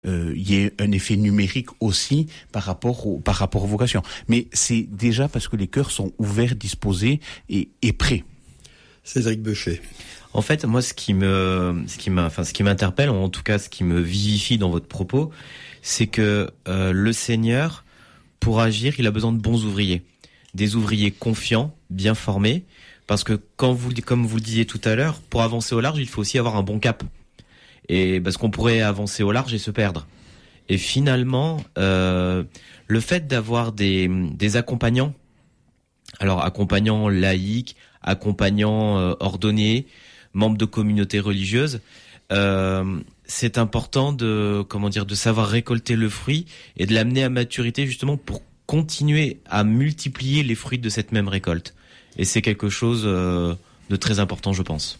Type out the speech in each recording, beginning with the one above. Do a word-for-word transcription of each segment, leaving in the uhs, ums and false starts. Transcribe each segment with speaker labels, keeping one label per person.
Speaker 1: euh, y ait un effet numérique aussi par rapport au, par rapport aux vocations. Mais c'est déjà parce que les chœurs sont ouverts, disposés et, et prêts.
Speaker 2: Cédric Beuchet.
Speaker 3: En fait, moi, ce qui me, ce qui m'a, enfin, ce qui m'interpelle, ou en tout cas, ce qui me vivifie dans votre propos, c'est que euh, le Seigneur, pour agir, il a besoin de bons ouvriers, des ouvriers confiants, bien formés, parce que quand vous, comme vous le disiez tout à l'heure, pour avancer au large, il faut aussi avoir un bon cap, et parce qu'on pourrait avancer au large et se perdre. Et finalement, euh, le fait d'avoir des, des accompagnants, alors accompagnants laïcs, accompagnants euh, ordonnés, membres de communautés religieuses, euh, c'est important de, comment dire, de savoir récolter le fruit et de l'amener à maturité justement pour continuer à multiplier les fruits de cette même récolte. Et c'est quelque chose euh, de très important, je pense.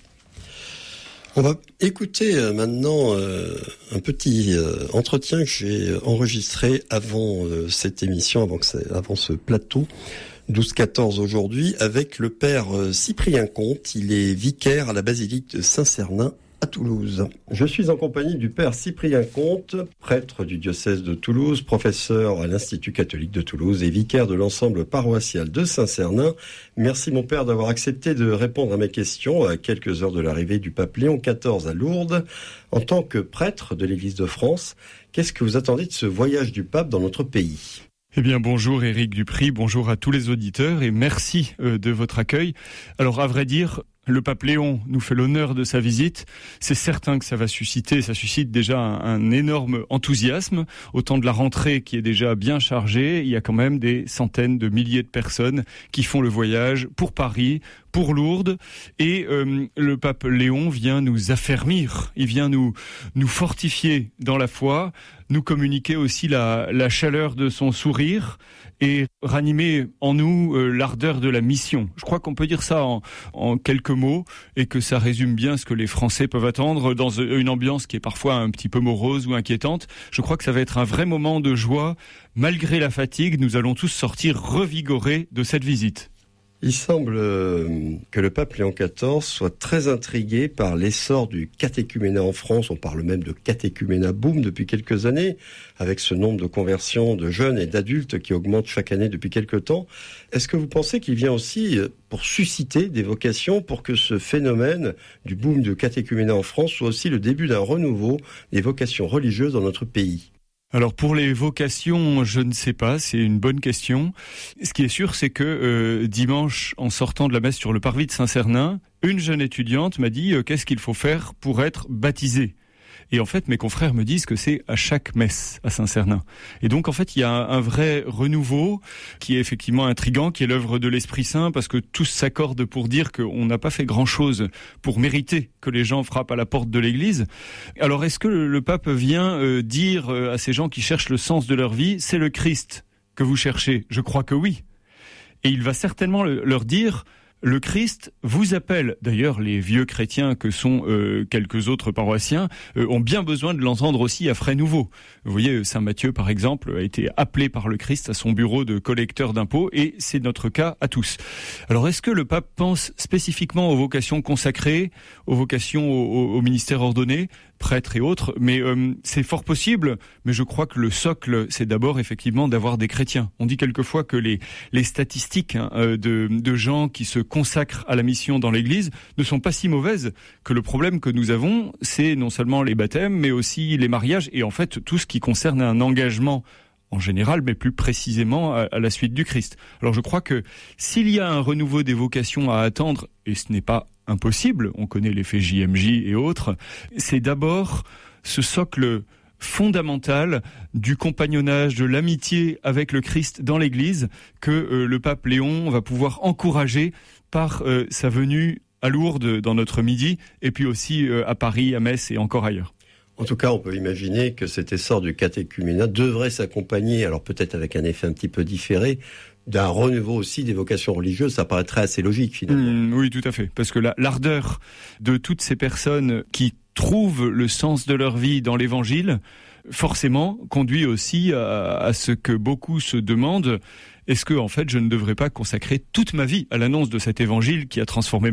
Speaker 2: On va écouter euh, maintenant euh, un petit euh, entretien que j'ai enregistré avant euh, cette émission, avant, que ça, avant ce plateau. douze quatorze aujourd'hui, avec le père Cyprien Comte. Il est vicaire à la basilique de Saint-Cernin à Toulouse. Je suis en compagnie du père Cyprien Comte, prêtre du diocèse de Toulouse, professeur à l'Institut catholique de Toulouse et vicaire de l'ensemble paroissial de Saint-Cernin. Merci mon père d'avoir accepté de répondre à mes questions à quelques heures de l'arrivée du pape Léon quatorze à Lourdes. En tant que prêtre de l'Église de France, qu'est-ce que vous attendez de ce voyage du pape dans notre pays ?
Speaker 4: Eh bien, bonjour Éric Dupry, bonjour à tous les auditeurs et merci euh, de votre accueil. Alors, à vrai dire, le pape Léon nous fait l'honneur de sa visite. C'est certain que ça va susciter, ça suscite déjà un, un énorme enthousiasme. Au temps de la rentrée qui est déjà bien chargée, il y a quand même des centaines de milliers de personnes qui font le voyage pour Paris, pour Lourdes, et euh, le pape Léon vient nous affermir, il vient nous nous fortifier dans la foi, nous communiquer aussi la, la chaleur de son sourire et ranimer en nous euh, l'ardeur de la mission. Je crois qu'on peut dire ça en, en quelques mots et que ça résume bien ce que les Français peuvent attendre dans une ambiance qui est parfois un petit peu morose ou inquiétante. Je crois que ça va être un vrai moment de joie. Malgré la fatigue, nous allons tous sortir revigorés de cette visite.
Speaker 2: Il semble que le pape Léon quatorze soit très intrigué par l'essor du catéchuménat en France. On parle même de catéchuménat boom depuis quelques années, avec ce nombre de conversions de jeunes et d'adultes qui augmente chaque année depuis quelques temps. Est-ce que vous pensez qu'il vient aussi pour susciter des vocations, pour que ce phénomène du boom de catéchuménat en France soit aussi le début d'un renouveau des vocations religieuses dans notre pays ?
Speaker 4: Alors pour les vocations, je ne sais pas, c'est une bonne question. Ce qui est sûr, c'est que euh, dimanche, en sortant de la messe sur le parvis de Saint-Cernin, une jeune étudiante m'a dit euh, qu'est-ce qu'il faut faire pour être baptisée. Et en fait, mes confrères me disent que c'est à chaque messe à Saint-Cernin. Et donc, en fait, il y a un, un vrai renouveau qui est effectivement intriguant, qui est l'œuvre de l'Esprit Saint, parce que tous s'accordent pour dire qu'on n'a pas fait grand-chose pour mériter que les gens frappent à la porte de l'Église. Alors, est-ce que le, le pape vient euh, dire euh, à ces gens qui cherchent le sens de leur vie, c'est le Christ que vous cherchez ? Je crois que oui. Et il va certainement le, leur dire... Le Christ vous appelle. D'ailleurs, les vieux chrétiens que sont euh, quelques autres paroissiens euh, ont bien besoin de l'entendre aussi à frais nouveaux. Vous voyez, Saint Matthieu, par exemple, a été appelé par le Christ à son bureau de collecteur d'impôts, et c'est notre cas à tous. Alors, est-ce que le pape pense spécifiquement aux vocations consacrées, aux vocations au, au ministère ordonné, prêtres et autres, mais euh, c'est fort possible, mais je crois que le socle, c'est d'abord effectivement d'avoir des chrétiens. On dit quelquefois que les, les statistiques hein, de, de gens qui se consacrent à la mission dans l'Église ne sont pas si mauvaises, que le problème que nous avons, c'est non seulement les baptêmes, mais aussi les mariages, et en fait tout ce qui concerne un engagement en général, mais plus précisément à, à la suite du Christ. Alors je crois que s'il y a un renouveau des vocations à attendre, et ce n'est pas impossible, on connaît l'effet J M J et autres, c'est d'abord ce socle fondamental du compagnonnage, de l'amitié avec le Christ dans l'Église que euh, le pape Léon va pouvoir encourager par euh, sa venue à Lourdes dans notre midi, et puis aussi euh, à Paris, à Metz et encore ailleurs.
Speaker 2: En tout cas, on peut imaginer que cet essor du catéchuménat devrait s'accompagner, alors peut-être avec un effet un petit peu différé, d'un renouveau aussi des vocations religieuses. Ça paraîtrait assez logique finalement.
Speaker 4: Mmh, oui, tout à fait. Parce que la, l'ardeur de toutes ces personnes qui trouvent le sens de leur vie dans l'Évangile, forcément, conduit aussi à, à ce que beaucoup se demandent. Est-ce que, en fait, je ne devrais pas consacrer toute ma vie à l'annonce de cet Évangile qui a transformé ma vie ?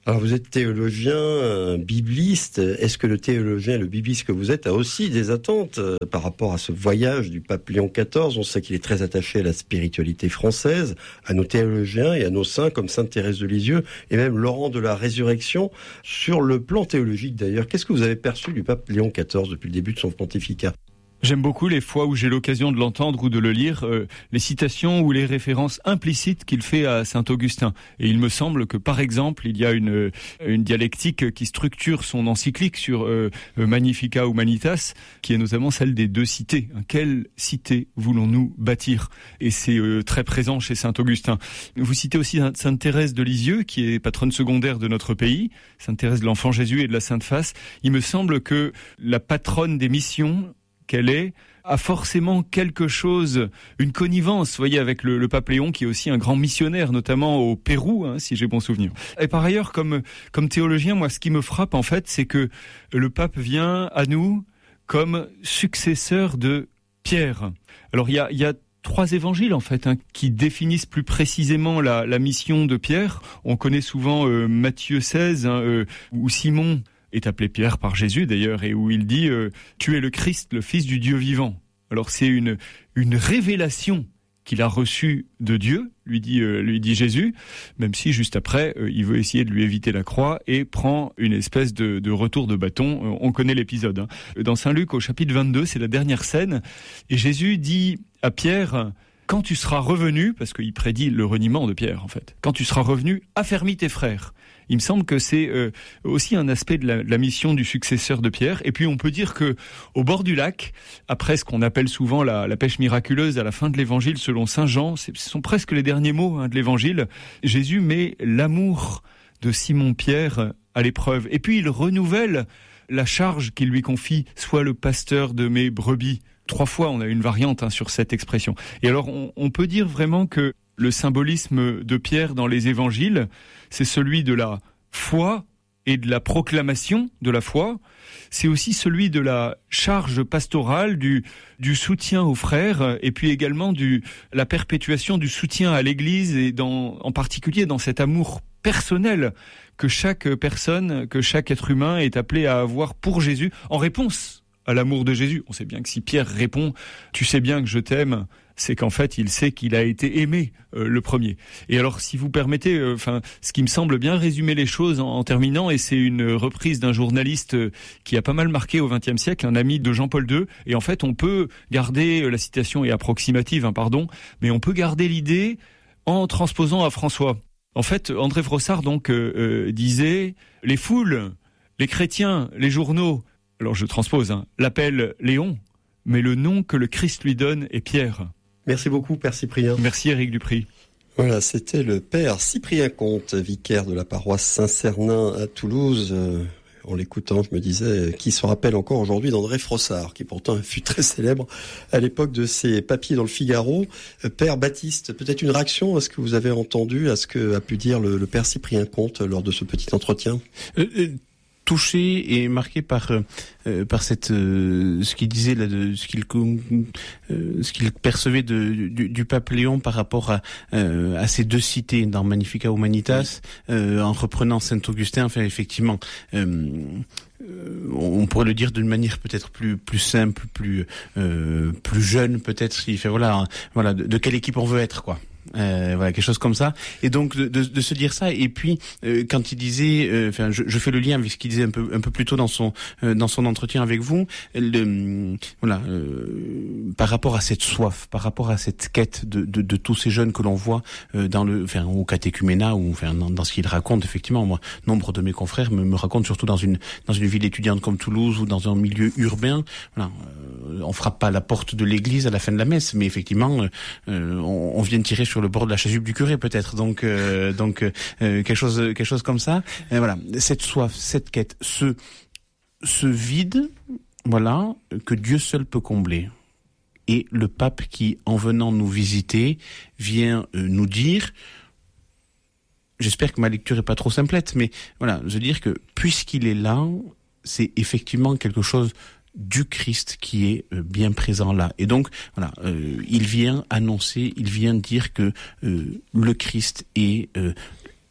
Speaker 2: Alors vous êtes théologien, euh, bibliste. Est-ce que le théologien, le bibliste que vous êtes, a aussi des attentes euh, par rapport à ce voyage du pape Léon quatorze? On sait qu'il est très attaché à la spiritualité française, à nos théologiens et à nos saints comme Sainte Thérèse de Lisieux et même Laurent de la Résurrection. Sur le plan théologique d'ailleurs, qu'est-ce que vous avez perçu du pape Léon quatorze depuis le début de son pontificat?
Speaker 4: J'aime beaucoup les fois où j'ai l'occasion de l'entendre ou de le lire, euh, les citations ou les références implicites qu'il fait à saint Augustin. Et il me semble que, par exemple, il y a une, une dialectique qui structure son encyclique sur euh, Magnificat Humanitas, qui est notamment celle des deux cités. Quelle cité voulons-nous bâtir? Et c'est euh, très présent chez saint Augustin. Vous citez aussi sainte Thérèse de Lisieux, qui est patronne secondaire de notre pays, sainte Thérèse de l'Enfant Jésus et de la Sainte Face. Il me semble que la patronne des missions qu'elle est, a forcément quelque chose, une connivence, voyez, avec le, le pape Léon, qui est aussi un grand missionnaire, notamment au Pérou, hein, si j'ai bon souvenir. Et par ailleurs, comme, comme théologien, moi, ce qui me frappe, en fait, c'est que le pape vient à nous comme successeur de Pierre. Alors, il y a, il y a trois évangiles, en fait, hein, qui définissent plus précisément la, la mission de Pierre. On connaît souvent euh, Matthieu seize, hein, euh, où Simon est appelé Pierre par Jésus d'ailleurs, et où il dit euh, « Tu es le Christ, le Fils du Dieu vivant ». Alors c'est une, une révélation qu'il a reçue de Dieu, lui dit, euh, lui dit Jésus, même si juste après, euh, il veut essayer de lui éviter la croix et prend une espèce de, de retour de bâton. Euh, on connaît l'épisode. Hein. Dans Saint Luc, au chapitre vingt-deux, c'est la dernière scène, et Jésus dit à Pierre « Quand tu seras revenu », parce qu'il prédit le reniement de Pierre en fait, « Quand tu seras revenu, affermis tes frères ». Il me semble que c'est euh, aussi un aspect de la, de la mission du successeur de Pierre. Et puis on peut dire que au bord du lac, après ce qu'on appelle souvent la, la pêche miraculeuse à la fin de l'évangile selon saint Jean, ce sont presque les derniers mots hein, de l'évangile, Jésus met l'amour de Simon-Pierre à l'épreuve. Et puis il renouvelle la charge qu'il lui confie, sois le pasteur de mes brebis. Trois fois on a une variante hein, sur cette expression. Et alors on, on peut dire vraiment que le symbolisme de Pierre dans les évangiles, c'est celui de la foi et de la proclamation de la foi. C'est aussi celui de la charge pastorale, du, du soutien aux frères, et puis également du la perpétuation du soutien à l'Église, et dans, en particulier dans cet amour personnel que chaque personne, que chaque être humain est appelé à avoir pour Jésus, en réponse à l'amour de Jésus. On sait bien que si Pierre répond « Tu sais bien que je t'aime », c'est qu'en fait, il sait qu'il a été aimé euh, le premier. Et alors, si vous permettez, enfin, euh, ce qui me semble bien résumer les choses en, en terminant, et c'est une reprise d'un journaliste euh, qui a pas mal marqué au vingtième siècle, un ami de Jean-Paul deux, et en fait, on peut garder, euh, la citation est approximative, hein, pardon, mais on peut garder l'idée en transposant à François. En fait, André Frossard, donc, euh, euh, disait « Les foules, les chrétiens, les journaux », alors je transpose, hein, l'appellent Léon, mais le nom que le Christ lui donne est Pierre.
Speaker 2: Merci beaucoup, Père Cyprien.
Speaker 4: Merci, Éric Dupry.
Speaker 2: Voilà, c'était le Père Cyprien Comte, vicaire de la paroisse Saint-Cernin à Toulouse. Euh, en l'écoutant, je me disais, qui se rappelle encore aujourd'hui d'André Frossard, qui pourtant fut très célèbre à l'époque de ses papiers dans le Figaro. Euh, Père Baptiste, peut-être une réaction à ce que vous avez entendu, à ce que a pu dire le, le Père Cyprien Comte lors de ce petit entretien
Speaker 1: euh, euh... touché et marqué par euh, par cette euh, ce qu'il disait là, de ce qu'il euh, ce qu'il percevait de du, du pape Léon par rapport à euh, à ces deux cités dans Magnificat Humanitas, euh, en reprenant Saint Augustin. Enfin, effectivement, euh, euh, on pourrait le dire d'une manière peut-être plus plus simple, plus euh, plus jeune peut-être. Il fait voilà voilà de, de quelle équipe on veut être, quoi. Euh, voilà, quelque chose comme ça. Et donc de, de, de se dire ça. Et puis euh, quand il disait, enfin, euh, je, je fais le lien avec ce qu'il disait un peu un peu plus tôt dans son euh, dans son entretien avec vous. Le, voilà, euh, par rapport à cette soif, par rapport à cette quête de de, de tous ces jeunes que l'on voit euh, dans le, enfin, au catéchuménat ou enfin dans, dans ce qu'il raconte. Effectivement, moi, nombre de mes confrères me, me racontent surtout dans une dans une ville étudiante comme Toulouse ou dans un milieu urbain. Voilà, euh, on frappe pas à la porte de l'église à la fin de la messe, mais effectivement, euh, on, on vient tirer sur le bord de la chasuble du curé peut-être, donc euh, donc euh, quelque chose quelque chose comme ça. Et voilà, cette soif, cette quête, ce ce vide, voilà, que Dieu seul peut combler. Et le pape qui, en venant nous visiter, vient euh, nous dire, j'espère que ma lecture est pas trop simplette, mais voilà, je veux dire que puisqu'il est là, c'est effectivement quelque chose du Christ qui est euh, bien présent là. Et donc, voilà, euh, il vient annoncer, il vient dire que euh, le Christ est euh,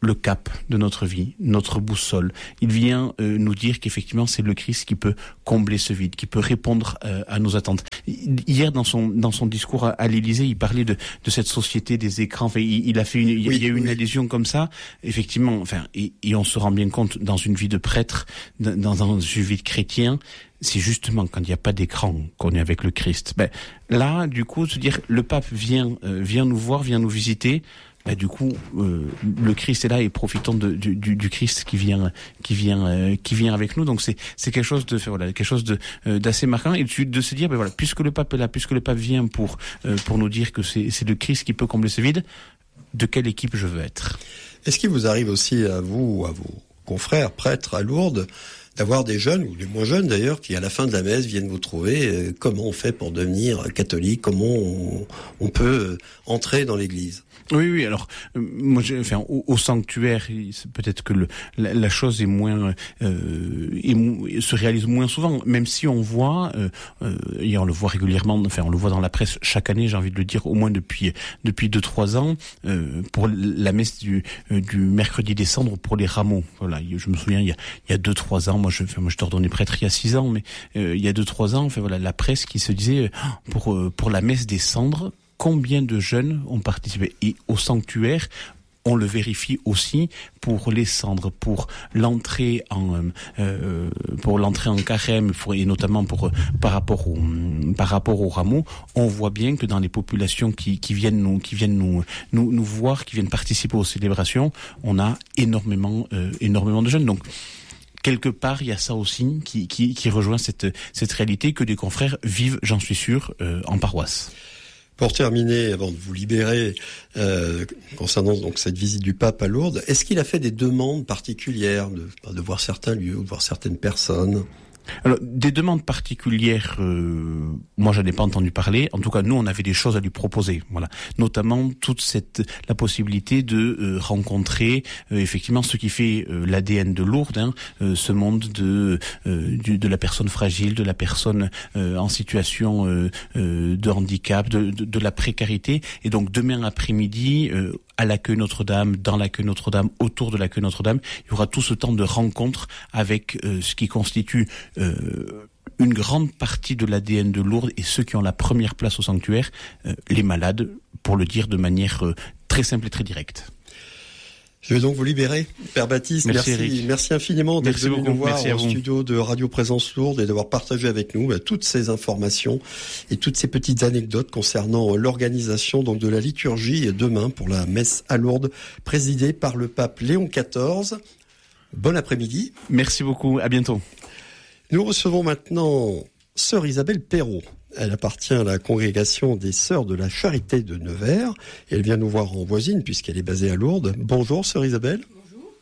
Speaker 1: le cap de notre vie, notre boussole. Il vient euh, nous dire qu'effectivement c'est le Christ qui peut combler ce vide, qui peut répondre euh, à nos attentes. Hier dans son dans son discours à, à l'Élysée, il parlait de de cette société des écrans. Enfin, il, il a fait une, il, oui, il y a eu oui. une allusion comme ça. Effectivement, enfin, et, et on se rend bien compte dans une vie de prêtre, dans, dans une vie de chrétien. C'est justement quand il n'y a pas d'écran qu'on est avec le Christ. Ben là, du coup, se dire le pape vient euh, vient nous voir, vient nous visiter. Ben, du coup, euh, le Christ est là et profitons de, du, du, du Christ qui vient, qui vient, euh, qui vient avec nous. Donc c'est, c'est quelque chose de, voilà, quelque chose de, euh, d'assez marquant et de, de se dire, ben voilà, puisque le pape est là, puisque le pape vient pour, euh, pour nous dire que c'est, c'est le Christ qui peut combler ce vide, de quelle équipe je veux être.
Speaker 2: Est-ce qu'il vous arrive aussi à vous, à vos confrères prêtres à Lourdes, d'avoir des jeunes, ou des moins jeunes d'ailleurs, qui à la fin de la messe viennent vous trouver, euh, comment on fait pour devenir catholique, comment on, on peut entrer dans l'église?
Speaker 1: Oui, oui. Alors, euh, moi, j'ai, enfin, au, au sanctuaire, c'est peut-être que le, la, la chose est moins, euh, est, se réalise moins souvent, même si on voit, euh, euh, et on le voit régulièrement, enfin, on le voit dans la presse chaque année, j'ai envie de le dire, au moins depuis depuis deux trois ans, euh, pour la messe du euh, du mercredi des cendres pour les rameaux. Voilà, je me souviens, il y a il y a deux trois ans, moi, je, enfin, moi, je te redonnais prêtre il y a six ans, mais euh, il y a deux trois ans, enfin voilà, la presse qui se disait euh, pour euh, pour la messe des cendres. Combien de jeunes ont participé? Et au sanctuaire, on le vérifie aussi pour les cendres, pour l'entrée en euh, pour l'entrée en carême, pour, et notamment pour par rapport au par rapport au rameau, on voit bien que dans les populations qui qui viennent nous qui viennent nous nous nous voir, qui viennent participer aux célébrations, on a énormément euh, énormément de jeunes. Donc quelque part, il y a ça aussi qui qui qui rejoint cette cette réalité que des confrères vivent, j'en suis sûr, euh, en paroisse.
Speaker 2: Pour terminer, avant de vous libérer, euh, concernant donc cette visite du pape à Lourdes, est-ce qu'il a fait des demandes particulières de, de voir certains lieux ou de voir certaines personnes?
Speaker 1: Alors, des demandes particulières, euh, moi, j'en ai pas entendu parler. En tout cas, nous, on avait des choses à lui proposer. Voilà, notamment toute cette la possibilité de euh, rencontrer euh, effectivement ce qui fait euh, l'A D N de Lourdes, hein, euh, ce monde de euh, du, de la personne fragile, de la personne euh, en situation euh, euh, de handicap, de, de, de la précarité. Et donc, demain après-midi. Euh, à l'accueil Notre-Dame, dans l'accueil Notre-Dame, autour de l'accueil Notre-Dame, il y aura tout ce temps de rencontre avec euh, ce qui constitue euh, une grande partie de l'A D N de Lourdes et ceux qui ont la première place au sanctuaire, euh, les malades, pour le dire de manière euh, très simple et très directe.
Speaker 2: Je vais donc vous libérer, Père Baptiste. Merci, merci, merci infiniment d'être venu nous voir au studio de Radio Présence Lourdes et d'avoir partagé avec nous bah, toutes ces informations et toutes ces petites anecdotes concernant l'organisation donc de la liturgie demain pour la messe à Lourdes, présidée par le pape Léon quatorze. Bon après-midi.
Speaker 1: Merci beaucoup. À bientôt.
Speaker 2: Nous recevons maintenant Sœur Isabelle Perrault. Elle appartient à la congrégation des Sœurs de la Charité de Nevers. Et elle vient nous voir en voisine puisqu'elle est basée à Lourdes. Bonjour, Sœur Isabelle.
Speaker 5: Bonjour.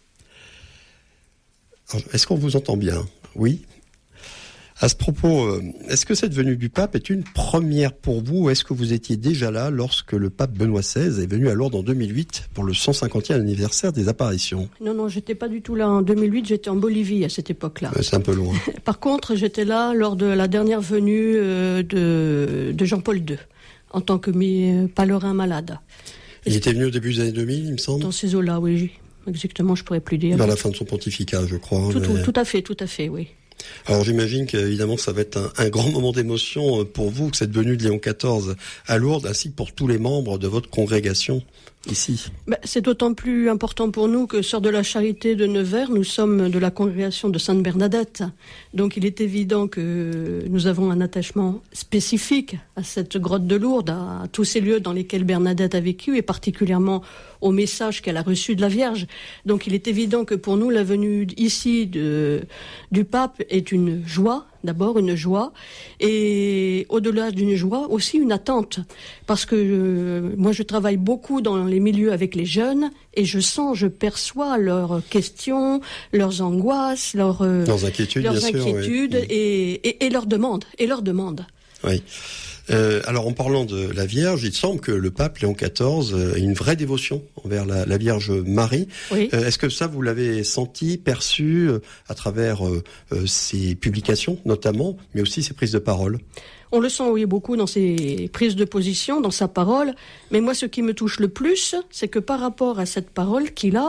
Speaker 2: Alors, est-ce qu'on vous entend bien? Oui. À ce propos, est-ce que cette venue du pape est une première pour vous ou est-ce que vous étiez déjà là lorsque le pape Benoît seize est venu à Lourdes en deux mille huit pour le cent cinquantième anniversaire des apparitions?
Speaker 5: Non, non, j'étais pas du tout là en deux mille huit, j'étais en Bolivie à cette époque-là.
Speaker 2: C'est un peu loin.
Speaker 5: Par contre, j'étais là lors de la dernière venue de, de Jean-Paul deux, en tant que pèlerin malade.
Speaker 2: Il était venu au début des années deux mille, il me semble?
Speaker 5: Dans ces eaux-là, oui. Exactement, je pourrais plus dire.
Speaker 2: Vers la fin de son pontificat, je crois.
Speaker 5: Tout,
Speaker 2: mais...
Speaker 5: tout, tout à fait, tout à fait, oui.
Speaker 2: Alors j'imagine qu'évidemment ça va être un, un grand moment d'émotion pour vous, que cette venue de Léon quatorze à Lourdes, ainsi que pour tous les membres de votre congrégation ici.
Speaker 5: Ben, c'est d'autant plus important pour nous que Sœurs de la Charité de Nevers, nous sommes de la congrégation de Sainte Bernadette. Donc il est évident que nous avons un attachement spécifique à cette grotte de Lourdes, à, à tous ces lieux dans lesquels Bernadette a vécu, et particulièrement au message qu'elle a reçu de la Vierge. Donc il est évident que pour nous, la venue ici de, du pape est une joie, d'abord une joie, et au-delà d'une joie, aussi une attente. Parce que euh, moi, je travaille beaucoup dans les milieux avec les jeunes, et je sens, je perçois leurs questions, leurs angoisses, leurs, euh,
Speaker 2: leurs inquiétudes,
Speaker 5: leurs
Speaker 2: bien
Speaker 5: inquiétudes
Speaker 2: sûr, oui.
Speaker 5: et, et, et leurs demandes. Et leurs demandes.
Speaker 2: Oui. Euh, alors en parlant de la Vierge, il semble que le pape Léon quatorze a une vraie dévotion envers la, la Vierge Marie.
Speaker 5: Oui.
Speaker 2: Euh, est-ce que ça vous l'avez senti, perçu euh, à travers euh, euh, ses publications notamment, mais aussi ses prises de parole?
Speaker 5: On le sent, oui, beaucoup dans ses prises de position, dans sa parole. Mais moi, ce qui me touche le plus, c'est que par rapport à cette parole qu'il a,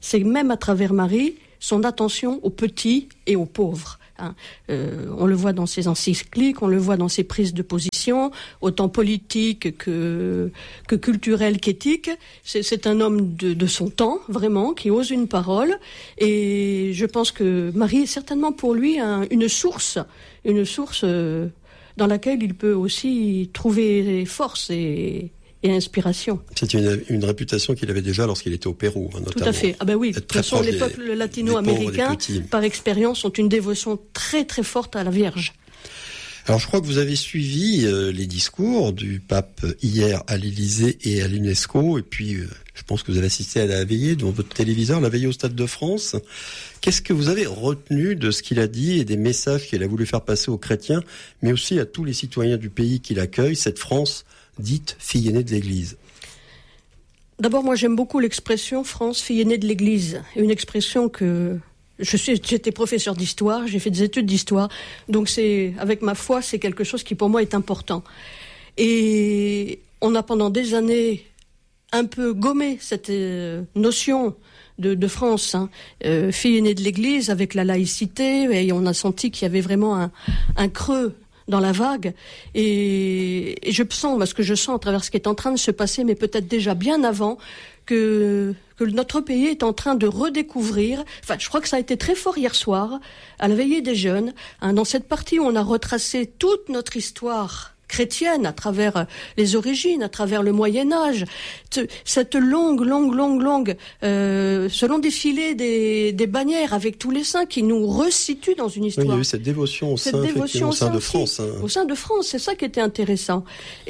Speaker 5: c'est même à travers Marie, son attention aux petits et aux pauvres. Hein. Euh, on le voit dans ses encycliques, on le voit dans ses prises de position, autant politiques que, que culturelles qu'éthiques. C'est, c'est un homme de, de son temps, vraiment, qui ose une parole. Et je pense que Marie est certainement pour lui un, une source, une source euh, dans laquelle il peut aussi trouver force et... et inspiration.
Speaker 2: C'est une, une réputation qu'il avait déjà lorsqu'il était au Pérou, hein, notamment.
Speaker 5: Tout à fait. Ah ben oui, de toute façon, les peuples des, latino-américains, des par expérience, ont une dévotion très très forte à la Vierge.
Speaker 2: Alors je crois que vous avez suivi euh, les discours du pape hier à l'Élysée et à l'UNESCO, et puis euh, je pense que vous avez assisté à la veillée devant votre téléviseur, la veillée au Stade de France. Qu'est-ce que vous avez retenu de ce qu'il a dit et des messages qu'il a voulu faire passer aux chrétiens, mais aussi à tous les citoyens du pays qu'il accueille, cette France dite fille aînée de l'Église?
Speaker 5: D'abord, moi j'aime beaucoup l'expression France, fille aînée de l'Église. Une expression que... Je suis, j'étais professeur d'histoire, j'ai fait des études d'histoire, donc c'est, avec ma foi, c'est quelque chose qui pour moi est important. Et on a pendant des années un peu gommé cette euh, notion de, de France, hein, euh, fille aînée de l'Église, avec la laïcité, et on a senti qu'il y avait vraiment un, un creux dans la vague, et, et je sens, parce que je sens à travers ce qui est en train de se passer, mais peut-être déjà bien avant, que, que notre pays est en train de redécouvrir, enfin je crois que ça a été très fort hier soir, à la veillée des jeunes, hein, dans cette partie où on a retracé toute notre histoire chrétienne, à travers les origines, à travers le Moyen-Âge, cette longue, longue, longue, longue, euh, ce long défilé des, des bannières avec tous les saints qui nous resituent dans une histoire.
Speaker 2: Oui, il y a eu cette dévotion au
Speaker 5: cette
Speaker 2: sein,
Speaker 5: dévotion
Speaker 2: au sein de
Speaker 5: aussi,
Speaker 2: France. Hein.
Speaker 5: Au sein de France, c'est ça qui était intéressant.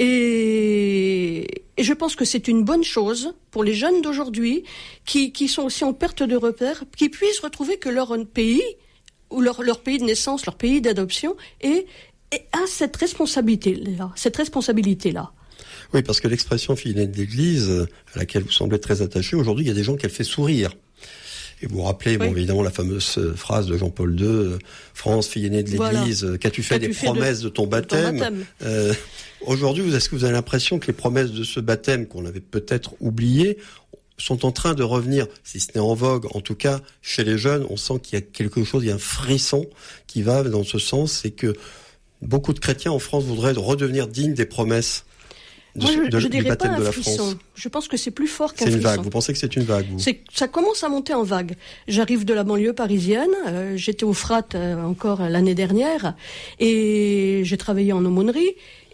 Speaker 5: Et, et je pense que c'est une bonne chose pour les jeunes d'aujourd'hui qui, qui sont aussi en perte de repères, qui puissent retrouver que leur pays, ou leur, leur pays de naissance, leur pays d'adoption, est et a cette responsabilité-là, cette responsabilité-là.
Speaker 2: Oui, parce que l'expression fille aînée de l'Église, à laquelle vous semblez très attaché, aujourd'hui, il y a des gens qu'elle fait sourire. Et vous vous rappelez, oui. bon, évidemment, la fameuse phrase de Jean-Paul deux, France, fille aînée de l'Église, voilà. Qu'as-tu fait Qu'as-tu des fait promesses de, de ton baptême, de ton baptême. Euh, Aujourd'hui, est-ce que vous avez l'impression que les promesses de ce baptême, qu'on avait peut-être oubliées, sont en train de revenir, si ce n'est en vogue, en tout cas, chez les jeunes, on sent qu'il y a quelque chose, il y a un frisson qui va dans ce sens, c'est que beaucoup de chrétiens en France voudraient redevenir dignes des promesses de,
Speaker 5: Moi, je,
Speaker 2: de,
Speaker 5: je
Speaker 2: du
Speaker 5: dirais
Speaker 2: baptême
Speaker 5: pas un
Speaker 2: de la
Speaker 5: frisson.
Speaker 2: France.
Speaker 5: Je pense que c'est plus fort qu'un
Speaker 2: c'est une
Speaker 5: frisson.
Speaker 2: Vague. Vous pensez que c'est une vague, vous
Speaker 5: c'est, Ça commence à monter en vague. J'arrive de la banlieue parisienne, euh, j'étais au Frat euh, encore l'année dernière, et j'ai travaillé en aumônerie,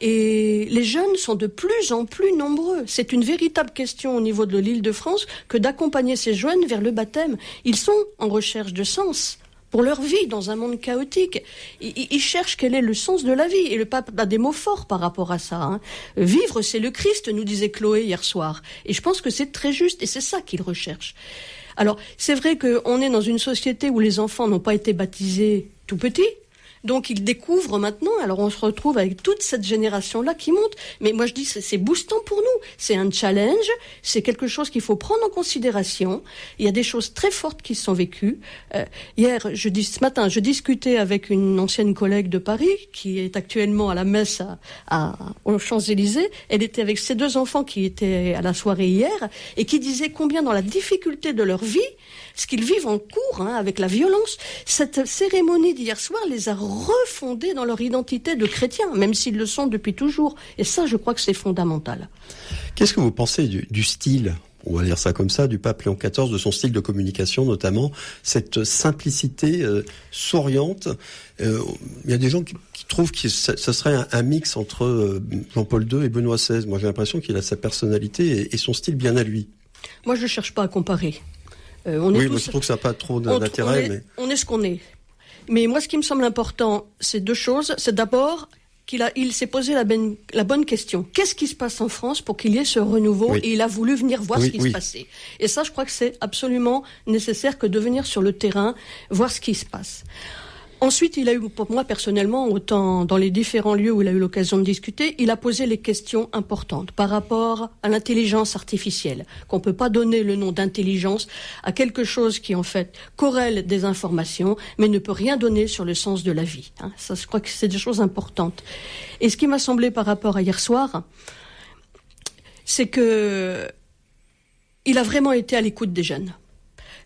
Speaker 5: et les jeunes sont de plus en plus nombreux. C'est une véritable question au niveau de l'Île-de-France que d'accompagner ces jeunes vers le baptême. Ils sont en recherche de sens pour leur vie dans un monde chaotique. Ils, ils cherchent quel est le sens de la vie. Et le pape a des mots forts par rapport à ça. Hein. Vivre, c'est le Christ, nous disait Chloé hier soir. Et je pense que c'est très juste, et c'est ça qu'ils recherchent. Alors, c'est vrai qu'on est dans une société où les enfants n'ont pas été baptisés tout petits. Donc ils découvrent maintenant, alors on se retrouve avec toute cette génération-là qui monte. Mais moi je dis, c'est, c'est boostant pour nous. C'est un challenge, c'est quelque chose qu'il faut prendre en considération. Il y a des choses très fortes qui sont vécues. Euh, hier, je dis, ce matin, je discutais avec une ancienne collègue de Paris, qui est actuellement à la messe à, à, aux Champs-Élysées. Elle était avec ses deux enfants qui étaient à la soirée hier, et qui disaient combien dans la difficulté de leur vie, ce qu'ils vivent en cours, hein, avec la violence, cette cérémonie d'hier soir les a refondés dans leur identité de chrétiens, même s'ils le sont depuis toujours. Et ça, je crois que c'est fondamental.
Speaker 2: Qu'est-ce que vous pensez du, du style, on va dire ça comme ça, du pape Léon quatorze, de son style de communication notamment, cette simplicité euh, souriante. Euh, il y a des gens qui, qui trouvent que ce serait un, un mix entre euh, Jean-Paul deux et Benoît seize. Moi, j'ai l'impression qu'il a sa personnalité et, et son style bien à lui.
Speaker 5: Moi, je ne cherche pas à comparer. Euh, on
Speaker 2: oui,
Speaker 5: est tous,
Speaker 2: moi je trouve que ça n'a pas trop d'intérêt.
Speaker 5: On est,
Speaker 2: mais...
Speaker 5: on est ce qu'on est. Mais moi, ce qui me semble important, c'est deux choses. C'est d'abord qu'il a, il s'est posé la, ben, la bonne question. Qu'est-ce qui se passe en France pour qu'il y ait ce renouveau? Oui. Et il a voulu venir voir oui, ce qui oui. se passait. Et ça, je crois que c'est absolument nécessaire que de venir sur le terrain, voir ce qui se passe. Ensuite, il a eu, pour moi personnellement, autant dans les différents lieux où il a eu l'occasion de discuter, il a posé les questions importantes par rapport à l'intelligence artificielle, qu'on ne peut pas donner le nom d'intelligence à quelque chose qui, en fait, corrèle des informations, mais ne peut rien donner sur le sens de la vie. Hein. Ça, je crois que c'est des choses importantes. Et ce qui m'a semblé par rapport à hier soir, c'est que il a vraiment été à l'écoute des jeunes.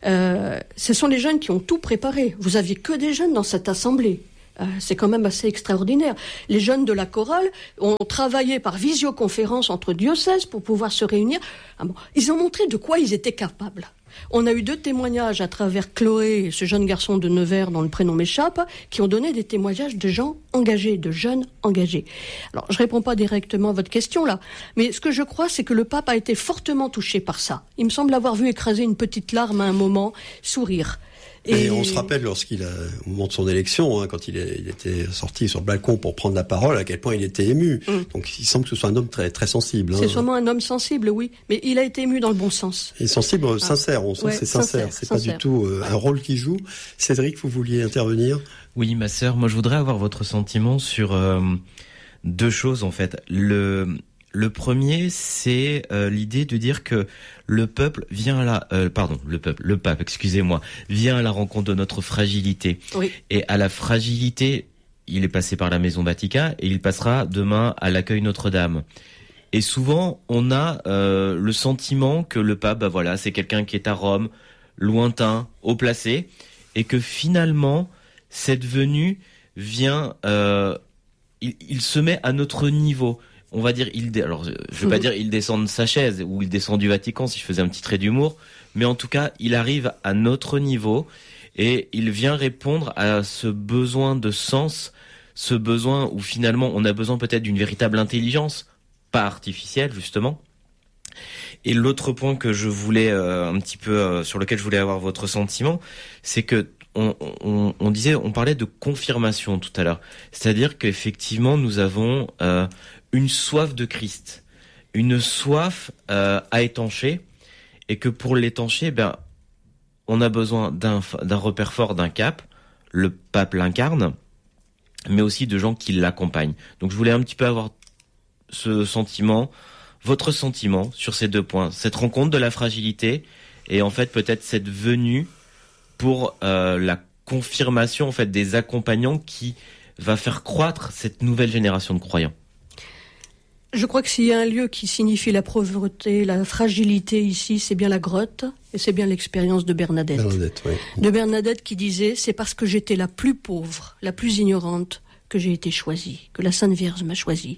Speaker 5: Euh, ce sont les jeunes qui ont tout préparé. Vous aviez que des jeunes dans cette assemblée. Euh, c'est quand même assez extraordinaire. Les jeunes de la chorale ont travaillé par visioconférence entre diocèses pour pouvoir se réunir. Ah bon, ils ont montré de quoi ils étaient capables. On a eu deux témoignages à travers Chloé, ce jeune garçon de Nevers dont le prénom m'échappe, qui ont donné des témoignages de gens engagés, de jeunes engagés. Alors, je réponds pas directement à votre question là, mais ce que je crois, c'est que le pape a été fortement touché par ça. Il me semble avoir vu écraser une petite larme à un moment, sourire.
Speaker 2: Et, et on se rappelle lorsqu'il a, au moment de son élection, hein, quand il, est, il était sorti sur le balcon pour prendre la parole, à quel point il était ému. Mm. Donc il semble que ce soit un homme très très sensible.
Speaker 5: C'est
Speaker 2: hein.
Speaker 5: sûrement un homme sensible, oui, mais il a été ému dans le bon sens.
Speaker 2: Et sensible, ah. sincère, on sent ouais, que c'est sincère. sincère. C'est sincère. Pas du tout euh, un rôle qu'il joue. Cédric, vous vouliez intervenir ?
Speaker 3: Oui, ma sœur, moi je voudrais avoir votre sentiment sur euh, deux choses en fait. Le Le premier, c'est euh, l'idée de dire que le peuple vient à la, euh, pardon, le peuple, le pape, excusez-moi, vient à la rencontre de notre fragilité.
Speaker 5: Oui.
Speaker 3: Et à la fragilité, il est passé par la Maison Vatican et il passera demain à l'accueil Notre-Dame. Et souvent, on a euh, le sentiment que le pape, bah voilà, c'est quelqu'un qui est à Rome, lointain, haut placé, et que finalement, cette venue vient, euh, il, il se met à notre niveau. On va dire, il, alors je veux pas dire il descend de sa chaise ou il descend du Vatican si je faisais un petit trait d'humour, mais en tout cas, il arrive à notre niveau et il vient répondre à ce besoin de sens, ce besoin où finalement on a besoin peut-être d'une véritable intelligence, pas artificielle justement. Et l'autre point que je voulais euh, un petit peu euh, sur lequel je voulais avoir votre sentiment, c'est que on, on, on disait, on parlait de confirmation tout à l'heure, c'est-à-dire qu'effectivement nous avons euh, une soif de Christ, une soif euh, à étancher, et que pour l'étancher, ben, on a besoin d'un, d'un repère fort, d'un cap. Le pape l'incarne, mais aussi de gens qui l'accompagnent. Donc je voulais un petit peu avoir ce sentiment, votre sentiment sur ces deux points, cette rencontre de la fragilité, et en fait peut-être cette venue pour euh, la confirmation en fait des accompagnants qui va faire croître cette nouvelle génération de croyants.
Speaker 5: Je crois que s'il y a un lieu qui signifie la pauvreté, la fragilité ici, c'est bien la grotte, et c'est bien l'expérience de Bernadette.
Speaker 2: Bernadette, oui.
Speaker 5: De Bernadette qui disait, c'est parce que j'étais la plus pauvre, la plus ignorante, que j'ai été choisie, que la Sainte Vierge m'a choisie.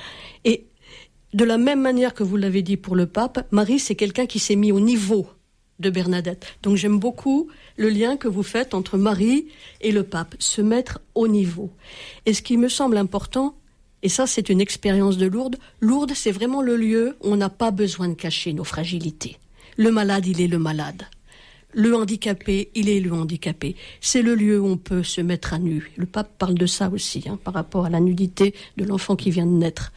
Speaker 5: Et de la même manière que vous l'avez dit pour le pape, Marie, c'est quelqu'un qui s'est mis au niveau de Bernadette. Donc j'aime beaucoup le lien que vous faites entre Marie et le pape, se mettre au niveau. Et ce qui me semble important, et ça, c'est une expérience de Lourdes. Lourdes, c'est vraiment le lieu où on n'a pas besoin de cacher nos fragilités. Le malade, il est le malade. Le handicapé, il est le handicapé. C'est le lieu où on peut se mettre à nu. Le pape parle de ça aussi, hein, par rapport à la nudité de l'enfant qui vient de naître.